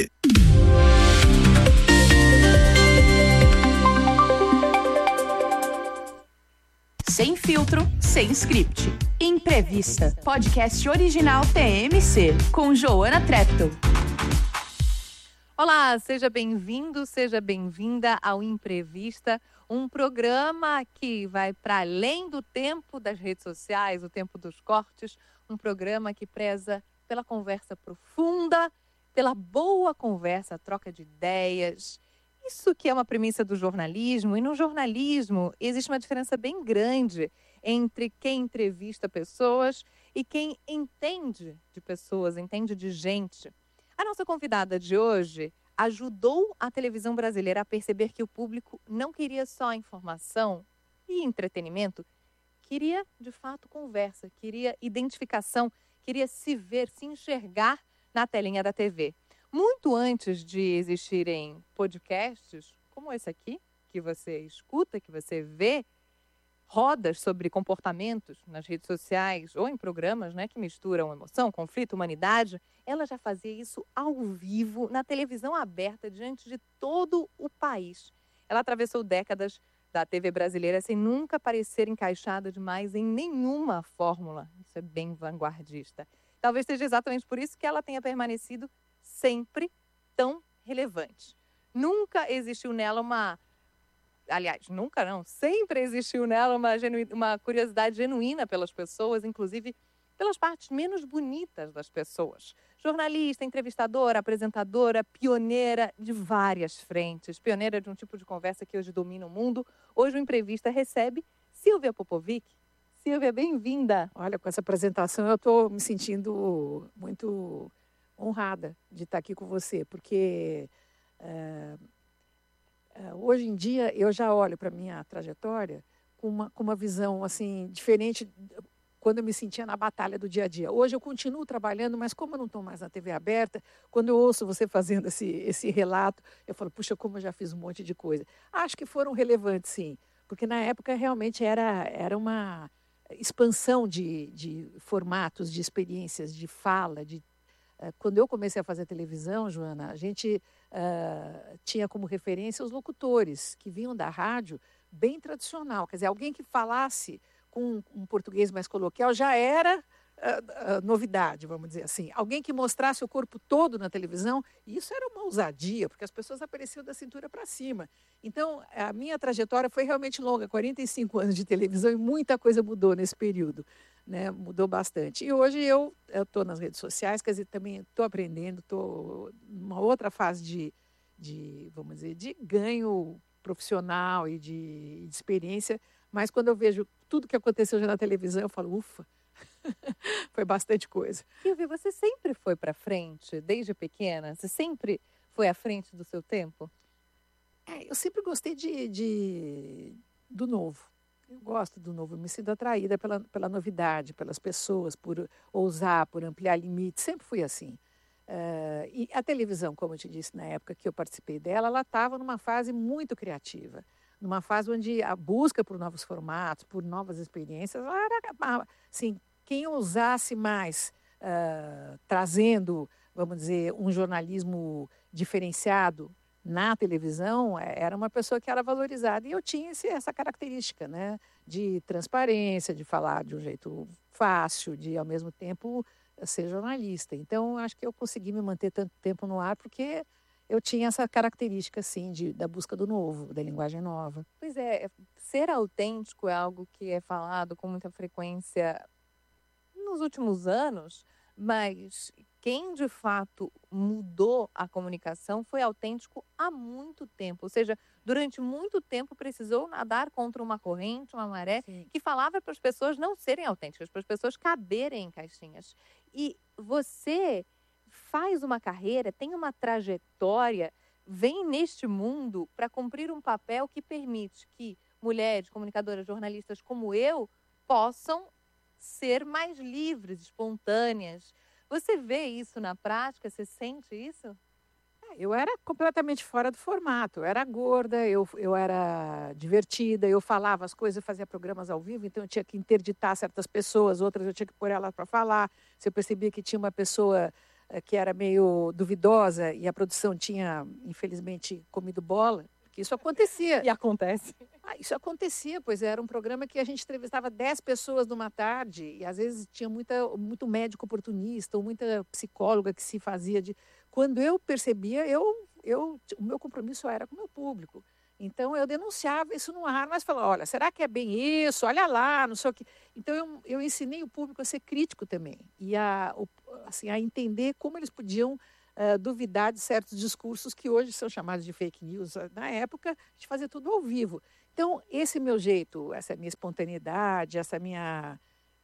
Sem filtro, sem script. Imprevista, podcast original T M C, com Joana Treptow. Olá, seja bem-vindo, seja bem-vinda ao Imprevista, um programa que vai para além do tempo das redes sociais, o tempo dos cortes, um programa que preza pela conversa profunda, pela boa conversa, troca de ideias. Isso que é uma premissa do jornalismo. E no jornalismo existe uma diferença bem grande entre quem entrevista pessoas e quem entende de pessoas, entende de gente. A nossa convidada de hoje ajudou a televisão brasileira a perceber que o público não queria só informação e entretenimento, queria, de fato, conversa, queria identificação, queria se ver, se enxergar na telinha da T V. Muito antes de existirem podcasts, como esse aqui, que você escuta, que você vê, rodas sobre comportamentos nas redes sociais ou em programas, né, que misturam emoção, conflito, humanidade, ela já fazia isso ao vivo, na televisão aberta, diante de todo o país. Ela atravessou décadas da T V brasileira sem nunca parecer encaixada demais em nenhuma fórmula. Isso é bem vanguardista. Talvez seja exatamente por isso que ela tenha permanecido sempre tão relevante. Nunca existiu nela uma... Aliás, nunca não, sempre existiu nela uma, genu... uma curiosidade genuína pelas pessoas, inclusive pelas partes menos bonitas das pessoas. Jornalista, entrevistadora, apresentadora, pioneira de várias frentes, pioneira de um tipo de conversa que hoje domina o mundo. Hoje o Imprevista recebe Silvia Popovic. Silvia, bem-vinda. Olha, com essa apresentação eu estou me sentindo muito honrada de estar aqui com você, porque... É... Hoje em dia, eu já olho para a minha trajetória com uma, com uma visão assim, diferente quando eu me sentia na batalha do dia a dia. Hoje eu continuo trabalhando, mas como eu não estou mais na T V aberta, quando eu ouço você fazendo esse, esse relato, eu falo, puxa, como eu já fiz um monte de coisa. Acho que foram relevantes, sim, porque na época realmente era, era uma expansão de, de formatos, de experiências, de fala, de Quando eu comecei a fazer televisão, Joana, a gente uh, tinha como referência os locutores que vinham da rádio bem tradicional. Quer dizer, alguém que falasse com um português mais coloquial já era uh, uh, novidade, vamos dizer assim. Alguém que mostrasse o corpo todo na televisão, isso era uma ousadia, porque as pessoas apareciam da cintura para cima. Então, a minha trajetória foi realmente longa, quarenta e cinco anos de televisão, e muita coisa mudou nesse período. Né, mudou bastante. E hoje eu estou nas redes sociais, quer dizer, também estou aprendendo, estou numa outra fase de, de, vamos dizer, de ganho profissional e de, de experiência, mas quando eu vejo tudo que aconteceu já na televisão, eu falo, ufa, foi bastante coisa. Silvia, você sempre foi para frente, desde pequena? Você sempre foi à frente do seu tempo? É, eu sempre gostei de, de, do novo. Eu gosto do novo, eu me sinto atraída pela, pela novidade, pelas pessoas, por ousar, por ampliar limites, sempre fui assim. Uh, e a televisão, como eu te disse na época que eu participei dela, ela estava numa fase muito criativa, numa fase onde a busca por novos formatos, por novas experiências, era assim, quem ousasse mais, uh, trazendo, vamos dizer, um jornalismo diferenciado, na televisão, era uma pessoa que era valorizada. E eu tinha esse, essa característica, né? De transparência, de falar de um jeito fácil, de, ao mesmo tempo, ser jornalista. Então, acho que eu consegui me manter tanto tempo no ar porque eu tinha essa característica, assim, de, da busca do novo, da linguagem nova. Pois é, ser autêntico é algo que é falado com muita frequência nos últimos anos, mas quem de fato mudou a comunicação foi autêntico há muito tempo. Ou seja, durante muito tempo precisou nadar contra uma corrente, uma maré, Sim. que falava para as pessoas não serem autênticas, para as pessoas caberem em caixinhas. E você faz uma carreira, tem uma trajetória, vem neste mundo para cumprir um papel que permite que mulheres, comunicadoras, jornalistas como eu possam ser mais livres, espontâneas. Você vê isso na prática? Você sente isso? Eu era completamente fora do formato. Eu era gorda, eu, eu era divertida, eu falava as coisas, eu fazia programas ao vivo, então eu tinha que interditar certas pessoas, outras eu tinha que pôr elas para falar. Se eu percebia que tinha uma pessoa que era meio duvidosa e a produção tinha, infelizmente, comido bola, porque isso acontecia. E acontece. Ah, isso acontecia, pois era um programa que a gente entrevistava dez pessoas numa tarde e às vezes tinha muita, muito médico oportunista ou muita psicóloga que se fazia de... Quando eu percebia, eu, eu, o meu compromisso era com o meu público. Então eu denunciava isso no ar, mas falava, olha, será que é bem isso? Olha lá, não sei o que. Então eu, eu ensinei o público a ser crítico também e a, assim, a entender como eles podiam uh, duvidar de certos discursos que hoje são chamados de fake news. Na época, a gente fazia tudo ao vivo. Então, esse meu jeito, essa minha espontaneidade, essa minha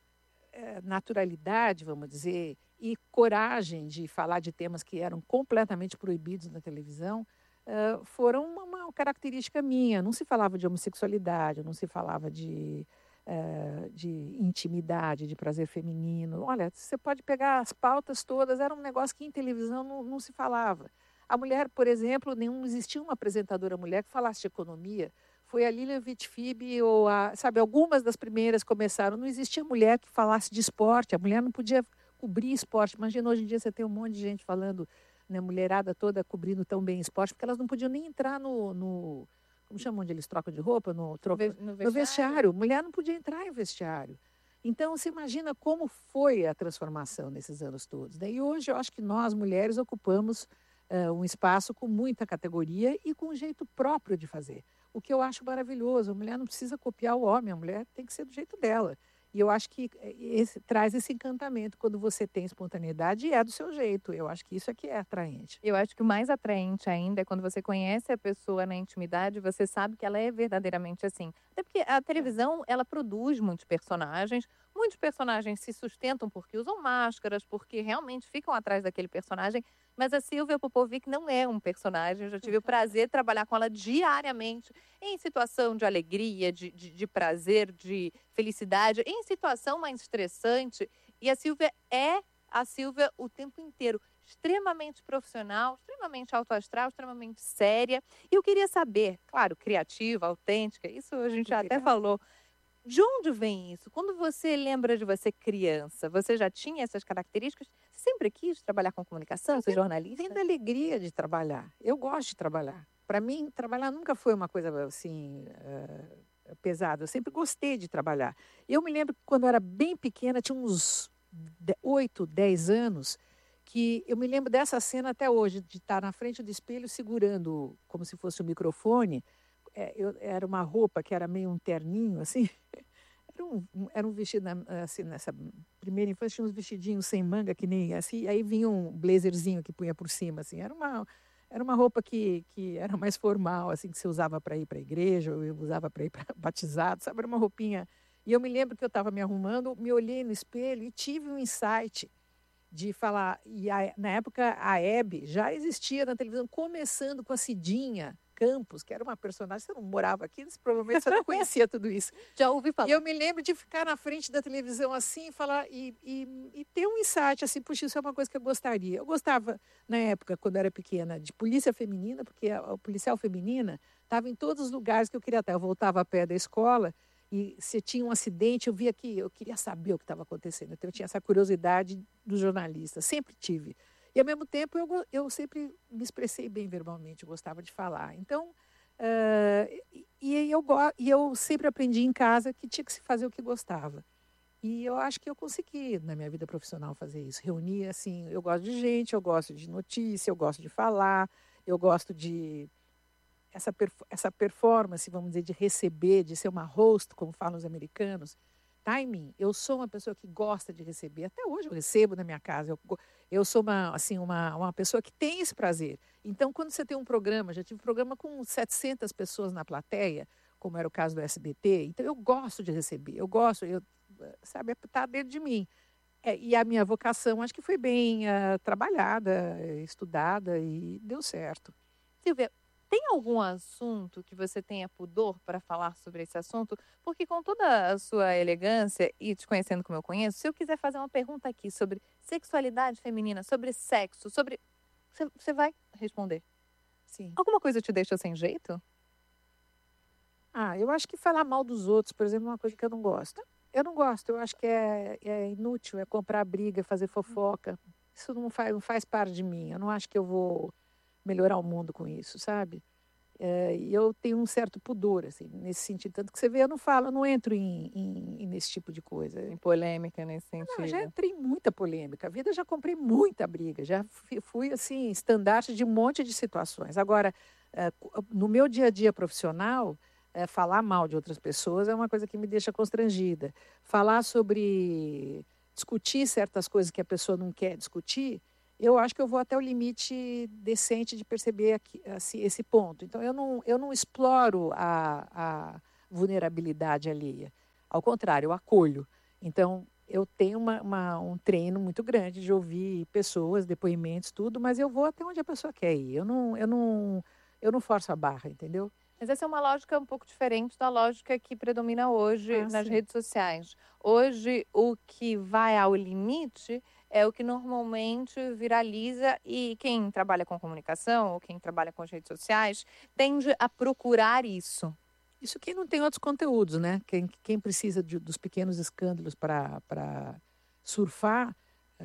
uh, naturalidade, vamos dizer, e coragem de falar de temas que eram completamente proibidos na televisão, uh, foram uma, uma característica minha. Não se falava de homossexualidade, não se falava de... Uh, de intimidade, de prazer feminino. Olha, você pode pegar as pautas todas, era um negócio que em televisão não, não se falava. A mulher, por exemplo, não existia uma apresentadora mulher que falasse de economia. Foi a Lilian Vitfib, ou a, sabe, algumas das primeiras começaram. Não existia mulher que falasse de esporte, a mulher não podia cobrir esporte. Imagina, hoje em dia você tem um monte de gente falando, né, mulherada toda cobrindo tão bem esporte, porque elas não podiam nem entrar no... no como chamam onde eles trocam de roupa? No, tro... no, vestiário. no vestiário. Mulher não podia entrar em vestiário. Então, você imagina como foi a transformação nesses anos todos. Né? E hoje eu acho que nós, mulheres, ocupamos uh, um espaço com muita categoria e com um jeito próprio de fazer. O que eu acho maravilhoso. A mulher não precisa copiar o homem, a mulher tem que ser do jeito dela. E eu acho que esse, traz esse encantamento quando você tem espontaneidade e é do seu jeito. Eu acho que isso é que é atraente. Eu acho que o mais atraente ainda é quando você conhece a pessoa na intimidade, você sabe que ela é verdadeiramente assim. Até porque a televisão, ela produz muitos personagens. Muitos personagens se sustentam porque usam máscaras, porque realmente ficam atrás daquele personagem. Mas a Silvia Popovic não é um personagem. Eu já tive o prazer de trabalhar com ela diariamente, em situação de alegria, de, de, de prazer, de felicidade, em situação mais estressante. E a Silvia é a Silvia o tempo inteiro. Extremamente profissional, extremamente autoastral, extremamente séria. E eu queria saber, claro, criativa, autêntica, isso a gente já até falou. De onde vem isso? Quando você lembra de você criança, você já tinha essas características? Você sempre quis trabalhar com comunicação, ser jornalista? Vem da alegria de trabalhar. Eu gosto de trabalhar. Para mim, trabalhar nunca foi uma coisa assim uh, pesada. Eu sempre gostei de trabalhar. Eu me lembro que quando eu era bem pequena, tinha uns oito, dez anos, que eu me lembro dessa cena até hoje, de estar na frente do espelho segurando como se fosse um microfone. É, eu, era uma roupa que era meio um terninho, assim. Era um, era um vestido, assim, nessa primeira infância, tinha uns vestidinhos sem manga, que nem assim. Aí vinha um blazerzinho que punha por cima, assim. Era uma, era uma roupa que, que era mais formal, assim, que você usava para ir para a igreja, ou eu usava para ir para batizado, sabe? Era uma roupinha. E eu me lembro que eu estava me arrumando, me olhei no espelho e tive um insight de falar. E a, na época, a Hebe já existia na televisão, começando com a Cidinha Campos, que era uma personagem, você não morava aqui, provavelmente você não conhecia tudo isso. Já ouvi falar. E eu me lembro de ficar na frente da televisão assim, falar e, e, e ter um insight assim, puxa, isso é uma coisa que eu gostaria. Eu gostava, na época, quando eu era pequena, de polícia feminina, porque a, a policial feminina estava em todos os lugares que eu queria estar. Eu voltava a pé da escola e se tinha um acidente, eu via que eu queria saber o que estava acontecendo. Então eu tinha essa curiosidade do jornalista, sempre tive. E, ao mesmo tempo, eu, eu sempre me expressei bem verbalmente, eu gostava de falar. Então, uh, e, eu, e eu sempre aprendi em casa que tinha que se fazer o que gostava. E eu acho que eu consegui, na minha vida profissional, fazer isso. Reunir, assim, eu gosto de gente, eu gosto de notícia, eu gosto de falar, eu gosto de... Essa, perf- essa performance, vamos dizer, de receber, de ser uma host, como falam os americanos. Timing, eu sou uma pessoa que gosta de receber, até hoje eu recebo na minha casa, eu, eu sou uma, assim, uma, uma pessoa que tem esse prazer. Então, quando você tem um programa, já tive um programa com setecentas pessoas na plateia, como era o caso do S B T, então eu gosto de receber, eu gosto, eu, sabe, está dentro de mim. É, e a minha vocação, acho que foi bem uh, trabalhada, estudada e deu certo. Silvia, tem algum assunto que você tenha pudor para falar sobre esse assunto? Porque com toda a sua elegância e te conhecendo como eu conheço, se eu quiser fazer uma pergunta aqui sobre sexualidade feminina, sobre sexo, sobre... Você vai responder? Sim. Alguma coisa te deixa sem jeito? Ah, eu acho que falar mal dos outros, por exemplo, é uma coisa que eu não gosto. Eu não gosto, eu acho que é, é inútil, é comprar briga, fazer fofoca. Isso não faz, não faz parte de mim. Eu não acho que eu vou melhorar o mundo com isso, sabe? É, e eu tenho um certo pudor, assim, nesse sentido. Tanto que você vê, eu não falo, eu não entro em, em, nesse tipo de coisa. Em polêmica nesse sentido. Não, já entrei em muita polêmica. A vida já comprei muita briga. Já fui, fui assim, estandarte de um monte de situações. Agora, é, no meu dia a dia profissional, é, falar mal de outras pessoas é uma coisa que me deixa constrangida. Falar sobre... discutir certas coisas que a pessoa não quer discutir, eu acho que eu vou até o limite decente de perceber aqui, assim, esse ponto. Então, eu não, eu não exploro a, a vulnerabilidade alheia. Ao contrário, eu acolho. Então, eu tenho uma, uma, um treino muito grande de ouvir pessoas, depoimentos, tudo, mas eu vou até onde a pessoa quer ir. Eu não, eu não, eu não forço a barra, entendeu? Mas essa é uma lógica um pouco diferente da lógica que predomina hoje Ah, nas sim. redes sociais. Hoje, o que vai ao limite é o que normalmente viraliza e quem trabalha com comunicação ou quem trabalha com as redes sociais tende a procurar isso. Isso quem não tem outros conteúdos, né? Quem, quem precisa de, dos pequenos escândalos para surfar,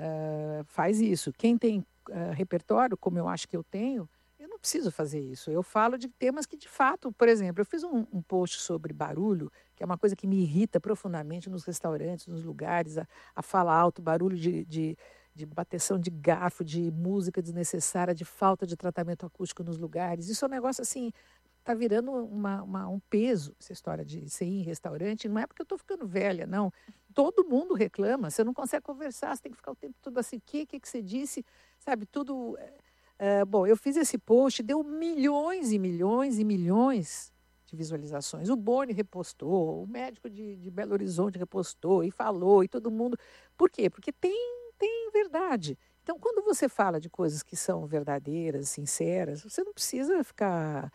uh, faz isso. Quem tem uh, repertório, como eu acho que eu tenho, eu não preciso fazer isso. Eu falo de temas que, de fato, por exemplo, eu fiz um, um post sobre barulho, que é uma coisa que me irrita profundamente nos restaurantes, nos lugares, a, a fala alto, barulho de, de, de bateção de garfo, de música desnecessária, de falta de tratamento acústico nos lugares. Isso é um negócio assim, está virando uma, uma, um peso, essa história de ser em restaurante. Não é porque eu estou ficando velha, não. Todo mundo reclama, você não consegue conversar, você tem que ficar o tempo todo assim, o que, que, que você disse, sabe, tudo... Uh, bom, eu fiz esse post, deu milhões e milhões e milhões de visualizações. O Boni repostou, o médico de, de Belo Horizonte repostou e falou, e todo mundo... Por quê? Porque tem, tem verdade. Então, quando você fala de coisas que são verdadeiras, sinceras, você não precisa ficar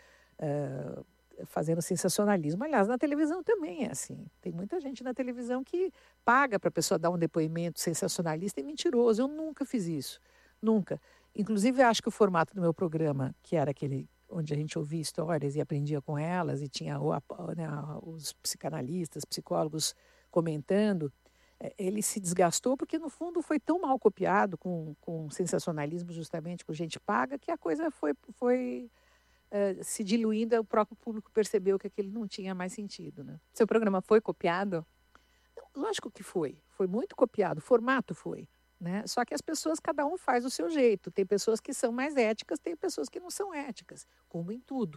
uh, fazendo sensacionalismo. Aliás, na televisão também é assim. Tem muita gente na televisão que paga para a pessoa dar um depoimento sensacionalista e mentiroso. Eu nunca fiz isso. Nunca. Inclusive, acho que o formato do meu programa, que era aquele onde a gente ouvia histórias e aprendia com elas, e tinha o, né, os psicanalistas, psicólogos comentando, ele se desgastou porque, no fundo, foi tão mal copiado com, com sensacionalismo, justamente com gente paga, que a coisa foi, foi uh, se diluindo, o próprio público percebeu que aquilo não tinha mais sentido. Né? Seu programa foi copiado? Lógico que foi. Foi muito copiado. O formato foi. Né? Só que as pessoas, cada um faz do seu jeito. Tem pessoas que são mais éticas, tem pessoas que não são éticas, como em tudo.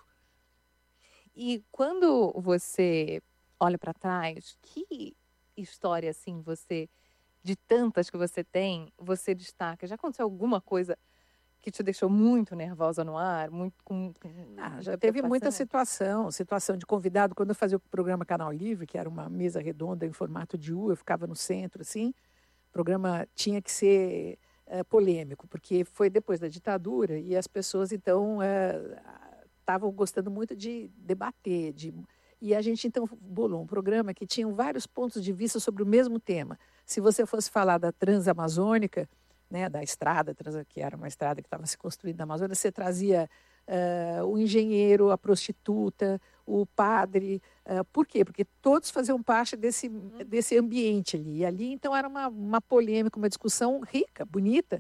E quando você olha para trás, que história assim você, de tantas que você tem, você destaca? Já aconteceu alguma coisa que te deixou muito nervosa no ar? Muito com, com ah, já teve muita situação, situação de convidado. Quando eu fazia o programa Canal Livre, que era uma mesa redonda em formato de U, eu ficava no centro, assim. O programa tinha que ser uh, polêmico, porque foi depois da ditadura e as pessoas, então, estavam uh, gostando muito de debater. De... E a gente, então, bolou um programa que tinha vários pontos de vista sobre o mesmo tema. Se você fosse falar da Transamazônica, né, da estrada, que era uma estrada que estava se construindo na Amazônia, você trazia uh, o engenheiro, a prostituta, o padre. Uh, por quê? Porque todos faziam parte desse, desse ambiente ali. E ali, então, era uma, uma polêmica, uma discussão rica, bonita,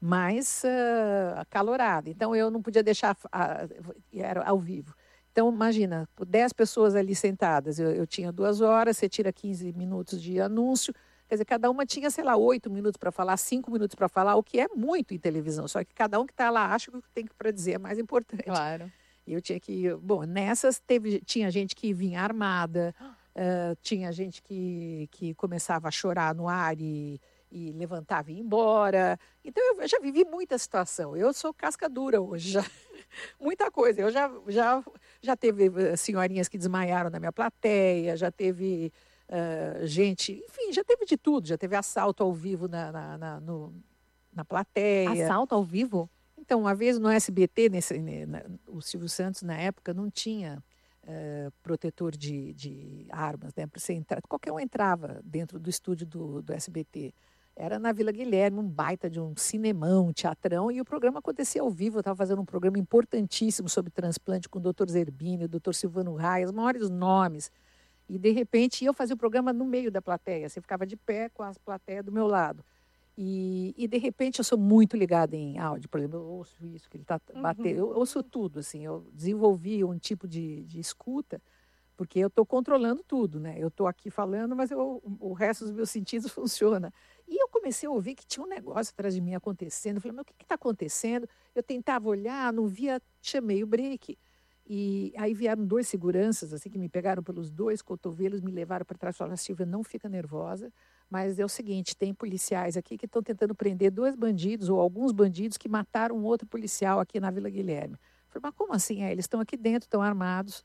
mas uh, acalorada. Então, eu não podia deixar... Uh, era ao vivo. Então, imagina, dez pessoas ali sentadas. Eu, eu tinha duas horas, você tira quinze minutos de anúncio. Quer dizer, cada uma tinha, sei lá, oito minutos para falar, cinco minutos para falar, o que é muito em televisão. Só que cada um que está lá acha que o que tem para dizer é mais importante. Claro. E eu tinha que... Bom, nessas teve, tinha gente que vinha armada, uh, tinha gente que, que começava a chorar no ar e, e levantava e ia embora. Então, eu já vivi muita situação. Eu sou casca dura hoje, já. Muita coisa. Eu já, já, já teve senhorinhas que desmaiaram na minha plateia, já teve... Uh, gente, enfim, já teve de tudo, já teve assalto ao vivo na, na, na, no, na plateia. Assalto ao vivo? Então, uma vez no S B T, nesse, na, o Silvio Santos, na época, não tinha uh, protetor de, de armas, né? Para você entrar, qualquer um entrava dentro do estúdio do, do S B T. Era na Vila Guilherme, um baita de um cinemão, um teatrão, e o programa acontecia ao vivo. Eu estava fazendo um programa importantíssimo sobre transplante com o doutor Zerbini, o doutor Silvano Raia, os maiores nomes. E, de repente, eu fazia o programa no meio da plateia. Você ficava de pé com as plateias do meu lado. E, e, de repente, eu sou muito ligada em áudio. Por exemplo, eu ouço isso, que ele está batendo. Eu ouço tudo, assim. Eu desenvolvi um tipo de, de escuta, porque eu estou controlando tudo, né? Eu estou aqui falando, mas eu, o resto dos meus sentidos funciona. E eu comecei a ouvir que tinha um negócio atrás de mim acontecendo. Eu falei, mas o que está acontecendo? Eu tentava olhar, não via, chamei o break. E aí vieram dois seguranças, assim, que me pegaram pelos dois cotovelos, me levaram para trás e falaram, Silvia, não fica nervosa, Mas é o seguinte, tem policiais aqui que estão tentando prender dois bandidos ou alguns bandidos que mataram um outro policial aqui na Vila Guilherme. Eu falei, mas como assim? É, eles estão aqui dentro, estão armados.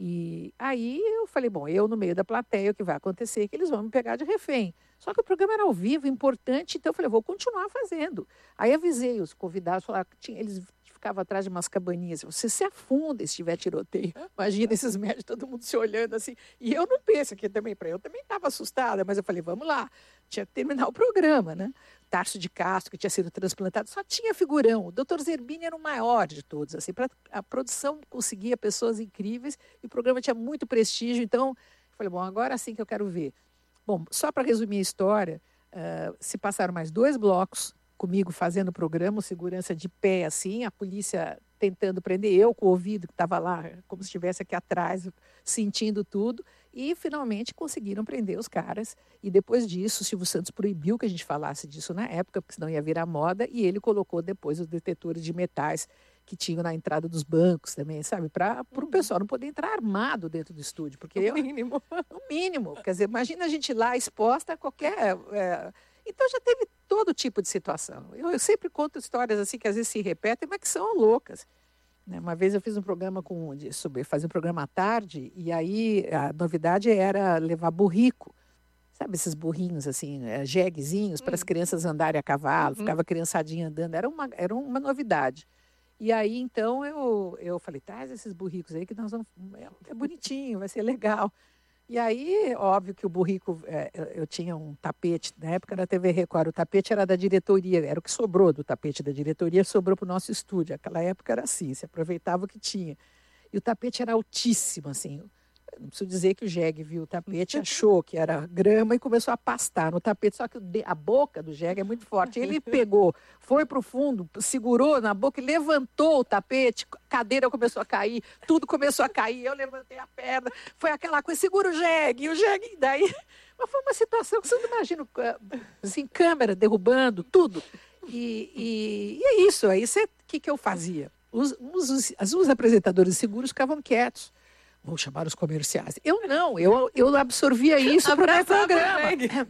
E aí eu falei, bom, eu no meio da plateia, o que vai acontecer é que eles vão me pegar de refém. Só que o programa era ao vivo, importante, então eu falei, vou continuar fazendo. Aí avisei os convidados, falaram, tinha, eles ficavam atrás de umas cabaninhas, você se afunda se tiver tiroteio. Imagina esses médicos, todo mundo se olhando assim. E eu não penso aqui também, para eu também estava assustada, mas eu falei, vamos lá, tinha que terminar o programa, né? Tarso de Castro, que tinha sido transplantado, só tinha figurão. O doutor Zerbini era o maior de todos. Assim, pra, a produção conseguia pessoas incríveis e o programa tinha muito prestígio. Então, eu falei, bom, agora sim que eu quero ver. Bom, só para resumir a história, uh, se passaram mais dois blocos comigo fazendo o programa, segurança de pé, assim, a polícia tentando prender, eu com o ouvido que estava lá, como se estivesse aqui atrás, sentindo tudo. E, finalmente, conseguiram prender os caras. E, depois disso, o Silvio Santos proibiu que a gente falasse disso na época, porque senão ia virar moda. E ele colocou depois os detetores de metais que tinham na entrada dos bancos também, sabe? Para o pessoal não poder entrar armado dentro do estúdio. Porque No eu, mínimo. No mínimo. Quer dizer, imagina a gente lá exposta a qualquer... É... Então, já teve todo tipo de situação. Eu, eu sempre conto histórias assim que às vezes se repetem, mas que são loucas. Uma vez eu fiz um programa com, sobre fazer um programa à tarde, e aí a novidade era levar burrico, sabe esses burrinhos assim, jeguezinhos, para as crianças andarem a cavalo, Uhum. ficava a criançadinha andando, era uma, era uma novidade. E aí então eu, eu falei, traz esses burricos aí que nós vamos, é, é bonitinho, vai ser legal. E aí, óbvio que o burrico, é, eu, eu tinha um tapete, na época da T V Record, o tapete era da diretoria, era o que sobrou do tapete da diretoria, sobrou para o nosso estúdio. Aquela época era assim, se aproveitava o que tinha. E o tapete era altíssimo, assim. Não preciso dizer que o jegue viu o tapete, achou que era grama e começou a pastar no tapete, só que o de- a boca do jegue é muito forte. Ele pegou, foi para o fundo, segurou na boca e levantou o tapete, a cadeira começou a cair, tudo começou a cair, eu levantei a perna, foi aquela coisa, segura o jegue, e o jegue, daí... Mas foi uma situação que você não imagina, assim, câmera derrubando, tudo. E, e, e é isso, aí o que, que eu fazia? Os, os, os, os apresentadores de seguros ficavam quietos. Vou chamar os comerciais. Eu não, eu, eu absorvia isso para o meu programa.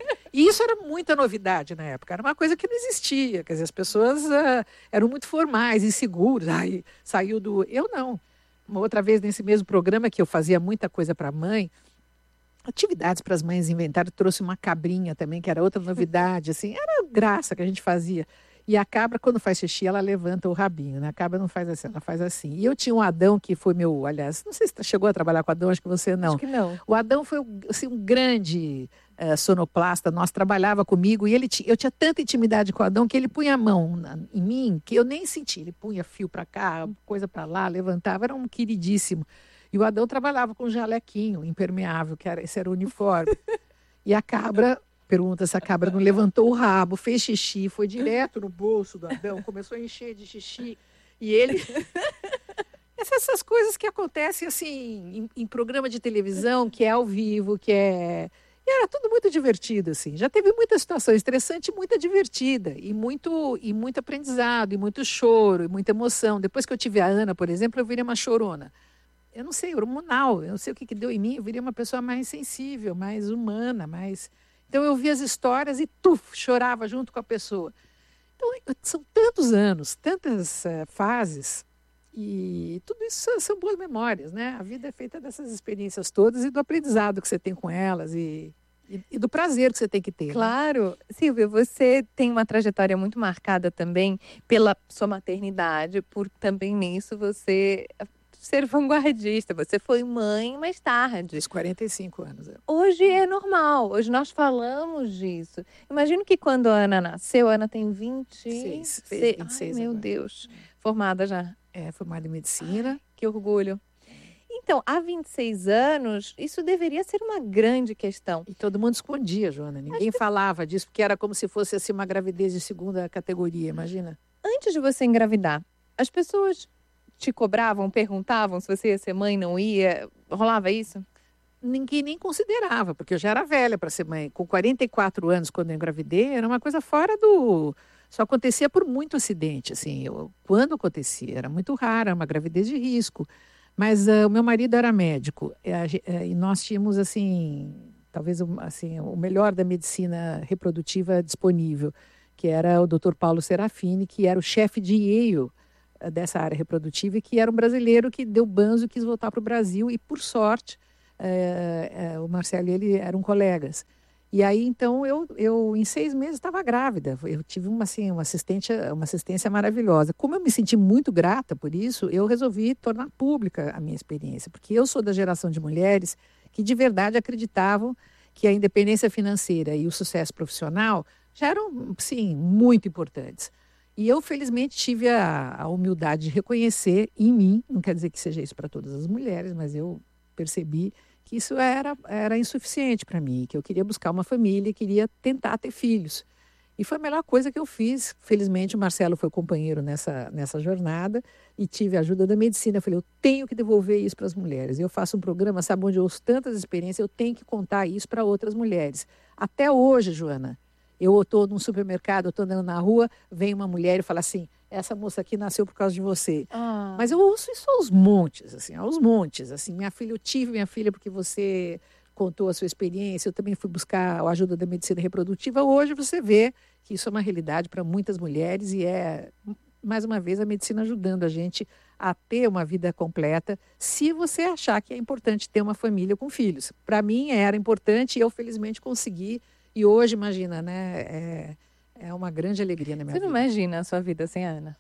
E isso era muita novidade na época, era uma coisa que não existia. Quer dizer, as pessoas uh, eram muito formais, inseguras. Ai, saiu do... Eu não. Uma outra vez, nesse mesmo programa, que eu fazia muita coisa para a mãe, atividades para as mães inventaram, trouxe uma cabrinha também, que era outra novidade, assim, era graça que a gente fazia. E a cabra, quando faz xixi, ela levanta o rabinho, né? A cabra não faz assim, ela faz assim. E eu tinha um Adão que foi meu, aliás, não sei se você chegou a trabalhar com o Adão, acho que você não. Acho que não. O Adão foi assim, um grande uh, sonoplasta, nós trabalhava comigo e ele tinha, eu tinha tanta intimidade com o Adão que ele punha a mão na, em mim que eu nem senti. Ele punha fio para cá, coisa para lá, levantava, era um queridíssimo. E o Adão trabalhava com um jalequinho impermeável, que era, esse era o uniforme. E a cabra... Pergunta se a cabra não levantou o rabo, fez xixi, foi direto no bolso do Adão, começou a encher de xixi. E ele... Essas coisas que acontecem assim em, em programa de televisão, que é ao vivo, que é... E era tudo muito divertido, assim. Já teve muita situação estressante e muita divertida. E muito, e muito aprendizado, e muito choro, e muita emoção. Depois que eu tive a Ana, por exemplo, eu virei uma chorona. Eu não sei, hormonal, eu não sei o que, que deu em mim. Eu virei uma pessoa mais sensível, mais humana, mais... Então, eu via as histórias e, tuf, chorava junto com a pessoa. Então, são tantos anos, tantas uh, fases, e tudo isso são, são boas memórias, né? A vida é feita dessas experiências todas e do aprendizado que você tem com elas e, e, e do prazer que você tem que ter. Claro. Né? Silvia, você tem uma trajetória muito marcada também pela sua maternidade, por também nisso você... ser vanguardista, você foi mãe mais tarde. Aos quarenta e cinco anos. Hoje é normal, hoje nós falamos disso. Imagino que quando a Ana nasceu, a Ana tem vinte e seis. vinte e seis Ai, meu agora. Deus, formada já. É, formada em medicina. Ai, que orgulho. Então, há vinte e seis anos, isso deveria ser uma grande questão. E todo mundo escondia, Joana, ninguém Acho... falava disso, porque era como se fosse assim, uma gravidez de segunda categoria, imagina. Antes de você engravidar, as pessoas... te cobravam, perguntavam se você ia ser mãe, não ia? Rolava isso? Ninguém nem considerava, porque eu já era velha para ser mãe. Com quarenta e quatro anos, quando eu engravidei, era uma coisa fora do... Só acontecia por muito acidente, assim. Eu, quando acontecia, era muito raro, era uma gravidez de risco. Mas uh, o meu marido era médico e, a, e nós tínhamos, assim... talvez assim, o melhor da medicina reprodutiva disponível, que era o doutor Paulo Serafini, que era o chefe de Yale dessa área reprodutiva e que era um brasileiro que deu banzo e quis voltar para o Brasil e, por sorte, é, é, o Marcelo e ele eram colegas. E aí, então, eu, eu em seis meses estava grávida. Eu tive uma, assim, uma, assistência, uma assistência maravilhosa. Como eu me senti muito grata por isso, eu resolvi tornar pública a minha experiência, porque eu sou da geração de mulheres que de verdade acreditavam que a independência financeira e o sucesso profissional já eram, sim, muito importantes. E eu, felizmente, tive a, a humildade de reconhecer em mim, não quer dizer que seja isso para todas as mulheres, mas eu percebi que isso era, era insuficiente para mim, que eu queria buscar uma família, queria tentar ter filhos. E foi a melhor coisa que eu fiz. Felizmente, o Marcelo foi companheiro nessa, nessa jornada e tive a ajuda da medicina. Eu falei, eu tenho que devolver isso para as mulheres. Eu faço um programa, sabe, onde eu ouço tantas experiências, eu tenho que contar isso para outras mulheres. Até hoje, Joana, eu estou num supermercado, eu estou andando na rua, vem uma mulher e fala assim, essa moça aqui nasceu por causa de você. Ah. Mas eu ouço isso aos montes, assim, aos montes. Assim, minha filha, eu tive minha filha porque você contou a sua experiência, eu também fui buscar a ajuda da medicina reprodutiva. Hoje você vê que isso é uma realidade para muitas mulheres e é, mais uma vez, a medicina ajudando a gente a ter uma vida completa, se você achar que é importante ter uma família com filhos. Para mim era importante e eu, felizmente, consegui. E hoje, imagina, né, é, é uma grande alegria na minha vida. Você não imagina a sua vida sem a Ana?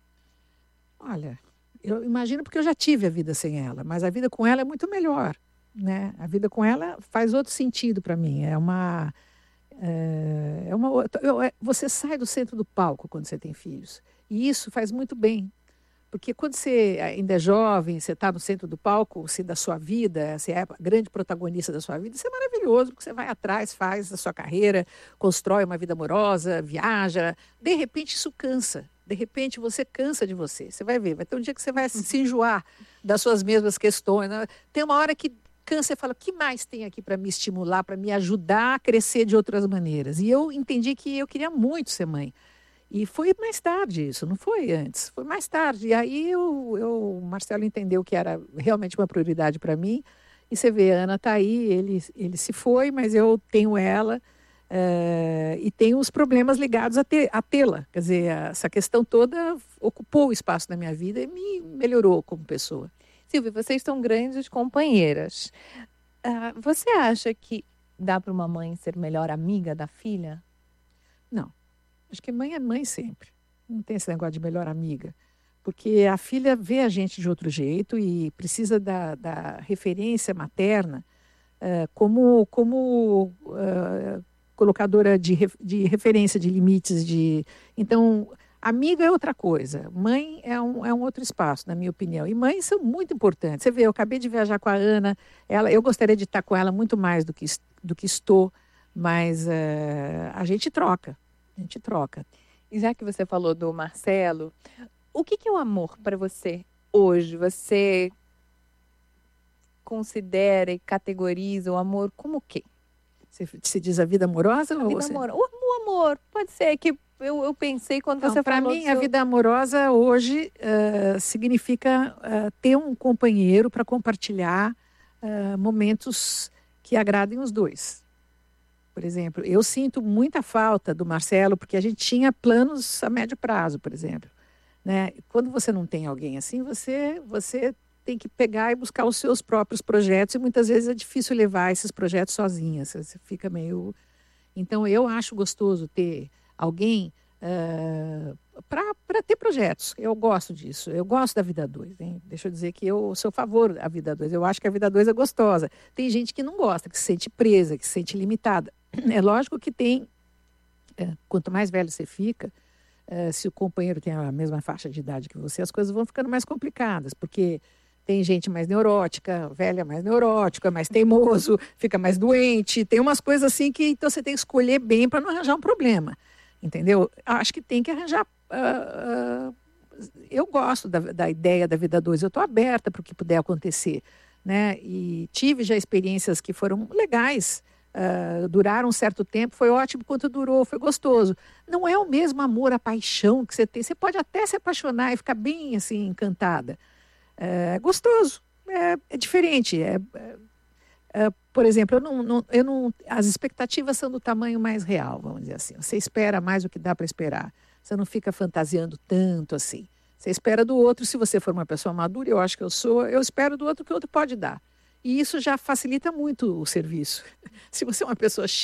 Olha, eu imagino porque eu já tive a vida sem ela, mas a vida com ela é muito melhor, né? A vida com ela faz outro sentido para mim. É uma, é, é uma, eu, é, você sai do centro do palco quando você tem filhos e isso faz muito bem. Porque quando você ainda é jovem, você está no centro do palco, você, da sua vida, você é a grande protagonista da sua vida, isso é maravilhoso, porque você vai atrás, faz a sua carreira, constrói uma vida amorosa, viaja. De repente isso cansa, de repente você cansa de você. Você vai ver, vai ter um dia que você vai se enjoar das suas mesmas questões. Né? Tem uma hora que cansa e fala, o que mais tem aqui para me estimular, para me ajudar a crescer de outras maneiras? E eu entendi que eu queria muito ser mãe. E foi mais tarde isso, não foi antes, foi mais tarde. E aí eu, eu, o Marcelo entendeu que era realmente uma prioridade para mim. E você vê, a Ana está aí, ele, ele se foi, mas eu tenho ela é, e tenho os problemas ligados a, ter, a tê-la. Quer dizer, essa questão toda ocupou o espaço da minha vida e me melhorou como pessoa. Silvia, vocês são grandes companheiras. Uh, você acha que dá para uma mãe ser melhor amiga da filha? Não. Acho que mãe é mãe sempre. Não tem esse negócio de melhor amiga. Porque a filha vê a gente de outro jeito e precisa da, da referência materna uh, como, como uh, colocadora de, de referência, de limites. De... Então, amiga é outra coisa. Mãe é um, é um outro espaço, na minha opinião. E mães são muito importantes. Você vê, eu acabei de viajar com a Ana. Ela, eu gostaria de estar com ela muito mais do que, do que estou. Mas uh, a gente troca. A gente troca. E já que você falou do Marcelo, o que, que é o amor para você hoje? Você considera e categoriza o amor como o quê? Você, você diz a vida amorosa? A ou vida você... amor... o, o amor, pode ser que eu, eu pensei quando Não, você pra falou... Para mim, seu... a vida amorosa hoje uh, significa uh, ter um companheiro para compartilhar uh, momentos que agradem os dois. Por exemplo, eu sinto muita falta do Marcelo, porque a gente tinha planos a médio prazo, por exemplo. Né? Quando você não tem alguém assim, você, você tem que pegar e buscar os seus próprios projetos, e muitas vezes é difícil levar esses projetos sozinha. Você fica meio... Então, eu acho gostoso ter alguém uh, para ter projetos. Eu gosto disso. Eu gosto da vida dois. Hein? Deixa eu dizer que eu sou a favor da vida dois. Eu acho que a vida dois é gostosa. Tem gente que não gosta, que se sente presa, que se sente limitada. É lógico que tem, é, quanto mais velho você fica, é, se o companheiro tem a mesma faixa de idade que você, as coisas vão ficando mais complicadas, porque tem gente mais neurótica, velha mais neurótica, mais teimoso, fica mais doente, tem umas coisas assim que então você tem que escolher bem para não arranjar um problema, entendeu? Acho que tem que arranjar... Uh, uh, eu gosto da, da ideia da vida dois, eu estou aberta para o que puder acontecer, né? E tive já experiências que foram legais, Uh, duraram um certo tempo, foi ótimo quanto durou, foi gostoso. Não é o mesmo amor, a paixão que você tem. Você pode até se apaixonar e ficar bem assim, encantada. É gostoso, é, é diferente. É, é, por exemplo, eu não, não, eu não, as expectativas são do tamanho mais real, vamos dizer assim. Você espera mais do que dá para esperar. Você não fica fantasiando tanto assim. Você espera do outro, se você for uma pessoa madura, eu acho que eu sou, eu espero do outro que o outro pode dar. E isso já facilita muito o serviço. Se você é uma pessoa